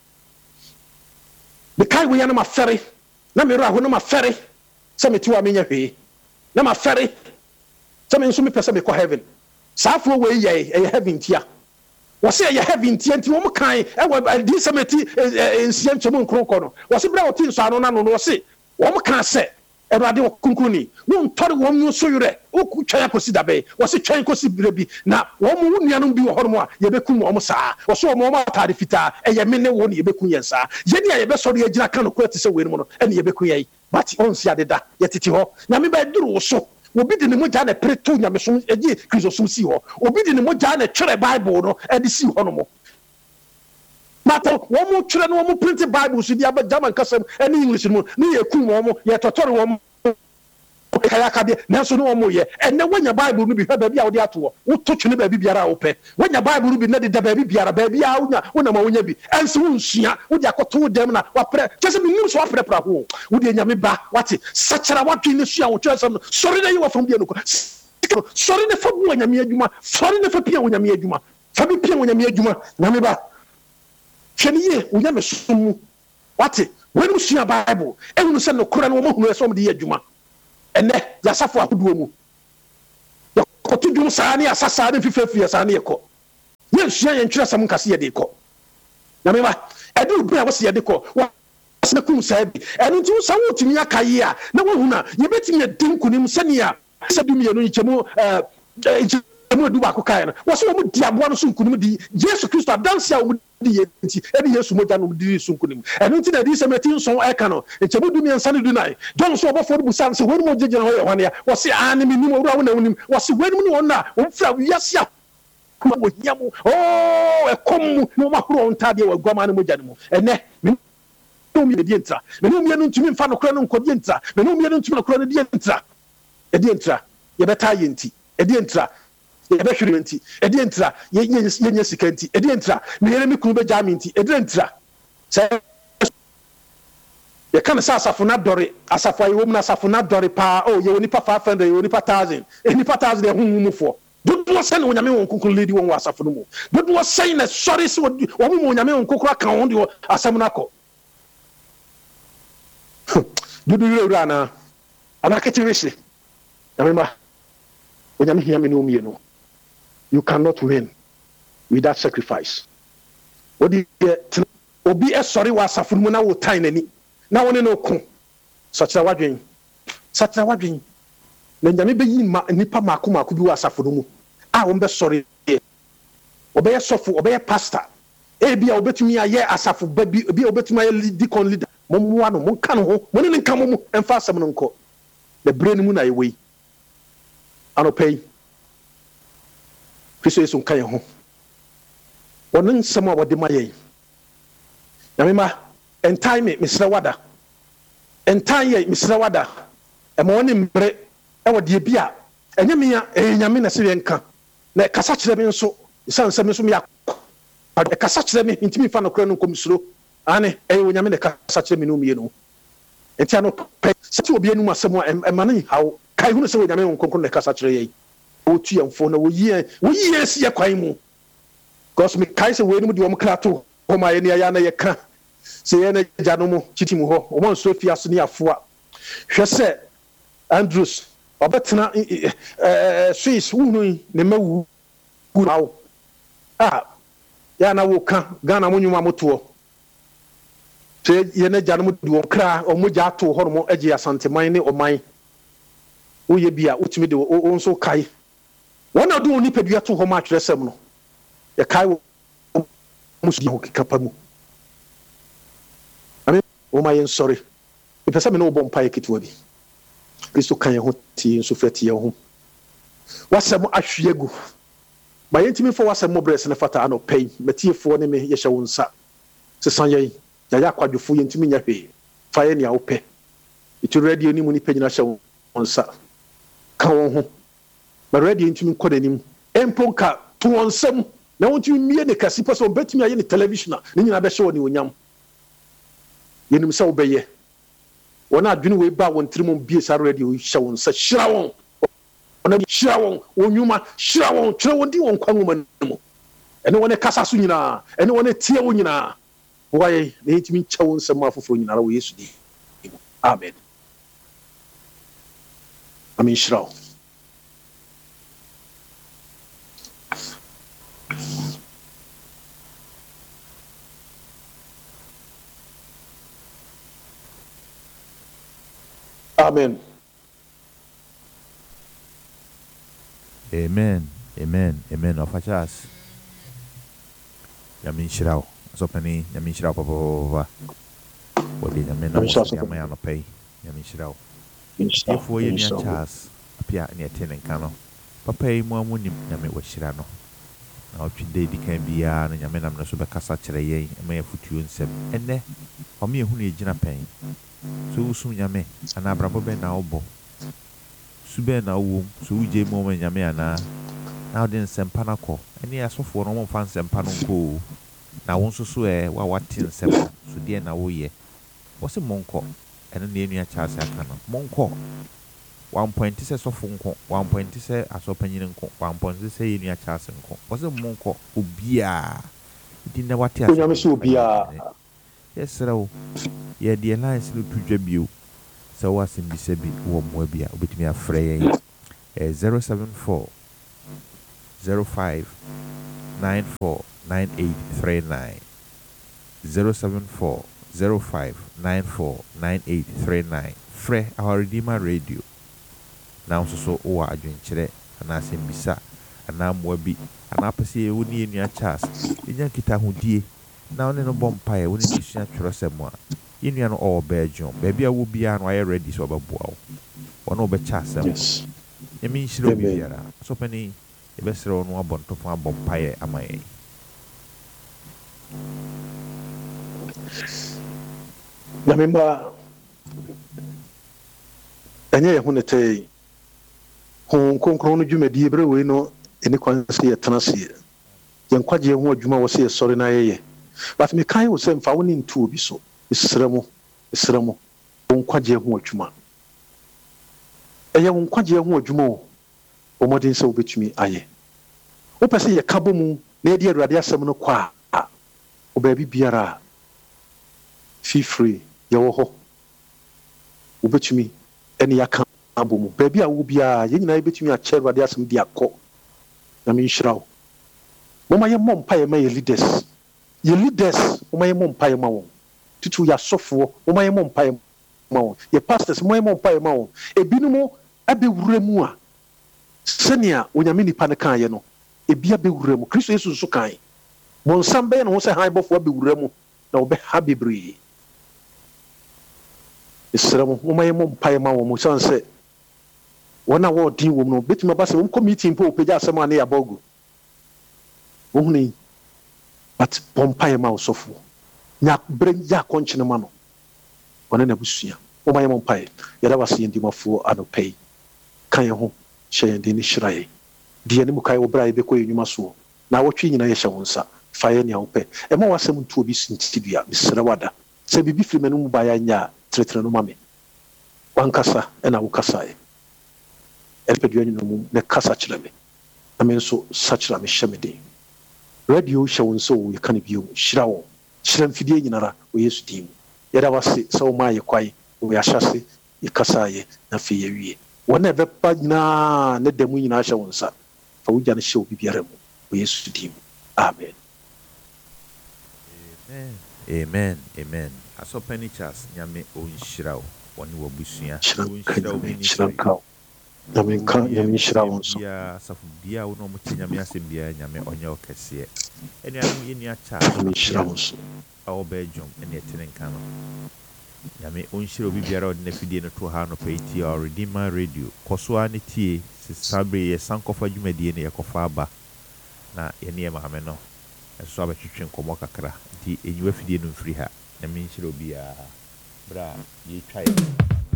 the kai we ya na ma fere na me ra ho na ma fere se me ti wa me nya hwe na ma fere se me nso me pese me ko heaven safo we ye e heaven tia wose ye heaven tie nti wo mo kan e di semeti ensia nchemu nkronko no wose bra oti nso ano na no wose wo mo kan se erade wo kunkruni wo ntore wo mu so yure wo ku twa kosi dabe wose twan kosi birebi na wo mu nuanom bi wo hormo a ye bekum wo mo saa wose wo mo atade fita e ye me ne wo ne ye bekum ye saa ye ne ye be so ye gina kan no kwati se we no no e ne ye bekum ye but onsi adeda ye titi ho nyame ba duru wo so obi de ne moja na preto nyamesom eji Kristo som si ho obi de ne moja na twere Bible no e de si ho no mo Mato one more children, one more printed Bibles with the German custom and English moon, near Kumo, yet a total one. Nanso no mo ye and then when your Bible will be heard baby out there to what touch the baby biara open when your Bible will be netted the baby biara baby out when I'm a be and soon she would ya to them na what just be news what prepare who would you me ba what such a what in the show some sorry that you are from the sorry the for when you me sorry the for pia when you me aduma fabi pia when you me aduma na me ba hwene when you me sumu what when you see a Bible and you send no Quran wo hu some the aduma ene yasafo akoduo mu yakoto dum saa ne asasa ne fifefi saa ne yeko ye hia ye ntwere sam nkase ye de ko na me ma edu bia wo se ye de ko wa se kum saa bi enu nti sa wo tumi akaye a na wo hu na ye betimi edin kunim sane a se dum ye no nchemu eh nchemu edu ba ko kai na wo se wo mu diaboa no so nkunim di Jesus Christ adanse a wo di ye nti e di Yesu moja no di so nkunim enu nti na di se meti nso e ka no nchemu dum ye nsane du nai don so obofo bu san se wo mu jejena ho ye hwane ya wo se an mi nim owura wo na wonim wo se wo nim no na wo mfra wiase a kuma wo hiamu oh e kom no ma horo ntade wa guama no moja no mu ene no mi de entra me no mi no ntumi mfa no kora no nkodi entra me no mi no ntumi no kora no di entra e di entra ye beta ye nti e di entra ye be hwere nti e di entra ye ye ye sika nti e di entra me yere mi kunu be jami nti e di entra se ye kan sa asafo na dore asafo ayi wo mu na asafo na dore pa oh ye woni pa five hundred ye woni pa one thousand e ni pa one thousand e hu mu fo dodo wo sen wonyame won kokoro lady won asafo no mu dodo wo sen na sorry se wo mu wonyame won kokoro kan won de asam na ko dodo ura na ana ketirishi amema wonyame hia me no mi no. You cannot win without sacrifice. What do you obi e sorry wa asafo mu na wo tan nani na woni no ko such a wadwen such a wadwen na nyame be yi ma nipa mako mako bi wa asafo mu a won be sorry obe ye sofo obe ye pastor e bia obetumi aye asafo ba bi bia obetumi aye deacon leader mo mo ano mo kan ho mo ne nka mo mu emfa asem no nko the brain mu na ye we anopay Kristo Yesu nka ye ho wonen nsem a wode ma ye nyame ma entai me misra wada entai ye misra wada e ma woni mbre e wode bia enye me ya e nyame na se ye nka na kasa kire me nso san se me nso me ya e kasa kire me ntimi fa no kora no komisro ane e wo nyame na kasa kire me no mie no enti ano pe se obi anu asem e ma na hawo kai hu no se wo nyame won konkon na kasa kire ye otu yamfo na wo yie wo yie si ye kwan mu because me kai se we nim de wo mkrato ho ma ye ne ya na ye ka se ye na jano mu chitimu ho o mo so fi aso ne afo a hwe se Andrews obetena eh Swiss wunu ne mawu awo ah ya na wo ka Ghana mo nyuma moto se ye na jano mu de wo kra o mo ja to ho mo agi asanteman ne oman wo ye bia utimi de wo nso kai wana do oni pedua to ho ma atresem no ye kai wo musu ho kikapa mu amen o ma yen sorry e pesa me no bom pa ekitwa bi Kristo kan ye ho ti nso fati ye ho wasem ahwiegu ma yentimi fo wasem mo brese ne fata ano pay metiefo ne me ye hye wo nsa se san ye ya ya kwadwofo yentimi nya hwe fa ye ne a wo pe itu radio ni mu ni pagina hye wo nsa ka wo ho ma radio ntumi kodanim emponka to wonsam na wontumi mie ne kasi person betumi aye ne television ni nyina be hye wo ne onyam yenim se wo beye wona adwene we ba won tirimon bie sa radio hye wo nsa hyira won ona hyira won onyuma hyira won kyerɛ won di won kwanwo manmu ene wona kasa so nyina ene wona tie wo nyina wo ye ne ntumi kyɛ wo nsam afoforo nyina wo Yesu di amen amen hyira wo. Amen. Amen. Amen. Amen. Of a chas. Yamin Shirao. So penny, Yamin Shirao Papa. What did Yamin Yaman pay? Yamin Shirao. If we in your chas appear near ten and cano. Papa, more winning Yamin was Shirano. na ɔtwe dɛ di kan biara no nyame nam no so bɛkasa kyerɛ yɛn ɛma yɛfotuo nsɛm ɛnɛ ɔmo yɛhu no yɛgyina pɛn so wosum nyame anaa abrabɔ bɛn na wobɔ su bɛn na wowom so wogye mu ɔma nyame anaa na wode nsɛmpa no akɔ ɛne asɔfoɔ no ɔmomfa nsɛmpa no nkɔ na wo nso so ɛ wa wate nsɛm no so deɛ na woyɛ wɔ se monkɔ ɛno na ɛnua kyase aka no monkɔ wampɔnte sɛ sɔfo nko wampɔnte sɛ asɔpanyini nko wampɔnte sɛ yɛnua kyase nko wɔ se monkɔ obiaa di na wate asɛ onyame sɛ obiaa yɛsrɛ wo yɛde lines no to dwa bio sɛ wo asɛm bisa bi wɔ mmoa bi a wobɛtumi afrɛ yɛn eh, zero seven four zero five nine four nine eight three nine zero seven four zero five nine four nine eight three nine frɛ our Redeemer Radio na nso so wo adwenkyerɛ anaa asɛm bisa anaa mmoa bi anaa pɛ sɛ wo ne yɛnua Charles ɛnya nkita hodie na wo ne no bɔ mpaeɛ wo ne ne sua twerɛsɛm a yɛnua no ɔwɔ Belgium baabi a wo biara no ayɛ ready sɛ ɔbɛboa wo ɔne wobɛkyɛ asɛm yɛme nhyerɛ wo biara asɔpani yɛbɛsrɛ wo no abɔ ntɔfo abɔ mpaeɛ ama yɛn Nyamemba ɛnyɛ yɛ ho ne tɛ ho konkron no dwumadi bere wei no ɛne kwan sɛ yɛtena seɛ yɛn kwagye ho adwuma wɔ sɛ yɛsɔre na yɛyɛ but me kan wo sɛ mfa wo ne ntu obi so mesrɛ mo mesrɛ mo wo kwagye ho adwuma ɛyɛ wo kwagye ho adwuma o ɔmɔden sɛ wobɛtumi ayɛ wopɛ sɛ yɛka bɔ mu na yɛde Awurade asɛm no kɔ a wo baabi biara feel free yɛwɔ hɔ wobɛtumi ɛne yɛaka abɔ mu baabi a wo biara yɛn nyinaa yɛbɛtumi akyɛ Awurade asɛm de akɔ na menhyira wo moma yɛmmɔ mpaeɛ ma yɛ leaders yɛ leaders moma yɛmmɔ mpaeɛ ma wɔn tutu yɛ asɔfoɔ moma yɛmmɔ mpaeɛ ma wɔn yɛ pastors moma yɛmmɔ mpaeɛ ma wɔn ebinom abɛwura mu a sɛnea onyame nipa no kaeɛ no ebi abɛwura mu Kristo Yesu nso kae mo nsam bɛyɛ ne ho sɛ han bɔfoɔ abɛwura mu na wɔbɛha bebree ɛsrɛ mo moma yɛmmɔ mpaeɛ ma wɔn sɛn sɛ wɔn a wɔɔden wɔ mu no bɛtumi aba sɛ wɔn kɔ meeting po wɔpagya asɛm a ne yɛabɔ gu wɔn ni but bɔ mpaeɛ ma ɔsɔfoɔ nya berɛ yɛ akɔnkyene ma no ɔne n'abusua moma yɛmmɔ mpaeɛ yɛda wase yɛn dimafoɔ anɔpa yi ka yɛn ho hyɛ yɛn den ne hyira yɛn deɛ ne mu kae wɔ berɛ a yɛbɛkɔ yɛn nnwuma soɔ na wɔtwe nyinaa yɛhyɛ wo nsa fa yɛ nea wopɛ ɛma w'asɛm nto obi sintidua mesrɛ wada sɛ biribi firi m'anom mu baeɛ anyɛ a tenetene no ma me wankasa ɛna wokasaeɛ ɛpɛdua nwuma mu na kasa kyerɛ me na me nso sa kyerɛ me hyɛ me den radio hyɛ wo nsa wɔ yɛka no bio hyira wɔn hyira mfidie nyinara wɔ Yesu din mu yɛda wase sɛ womaa yɛ kwae wɔ yɛahyɛse yɛkasaeɛ na afei yɛwie wɔn a ɛbɛba nyinaa ne da mu nyinaa hyɛ wo nsa fa wogya no hyɛ wo bibiara mu wɔ Yesu din mu amen amen amen amen asɔpani Charles nyame ɔnhyira wo wɔne w'abusua ɔnhyira wo ministry nyame nka nyame nhyira wo nso asafo bia wo na ɔmote nyame asɛm biara nyame ɔnyɛ wo kɛseɛ ɛnuanom yɛnua Charles nyame nhyira wo nso ɛwɔ Belgium ɛne ɛtene nka no nyame ɔnhyira obi biara ɔde n'afidie no to ha no pɛ tie our Redeemer Radio kɔ so a ne tie sesa bere yɛsan kɔfa dwumadie no yɛkɔfa aba na yɛne yɛ maame no ɛso abɛtwetwe nkɔmmɔ kakra nti ɛnyiwa afidie no mfiri ha nyame nhyira obiara berɛ a yɛtwa yɛ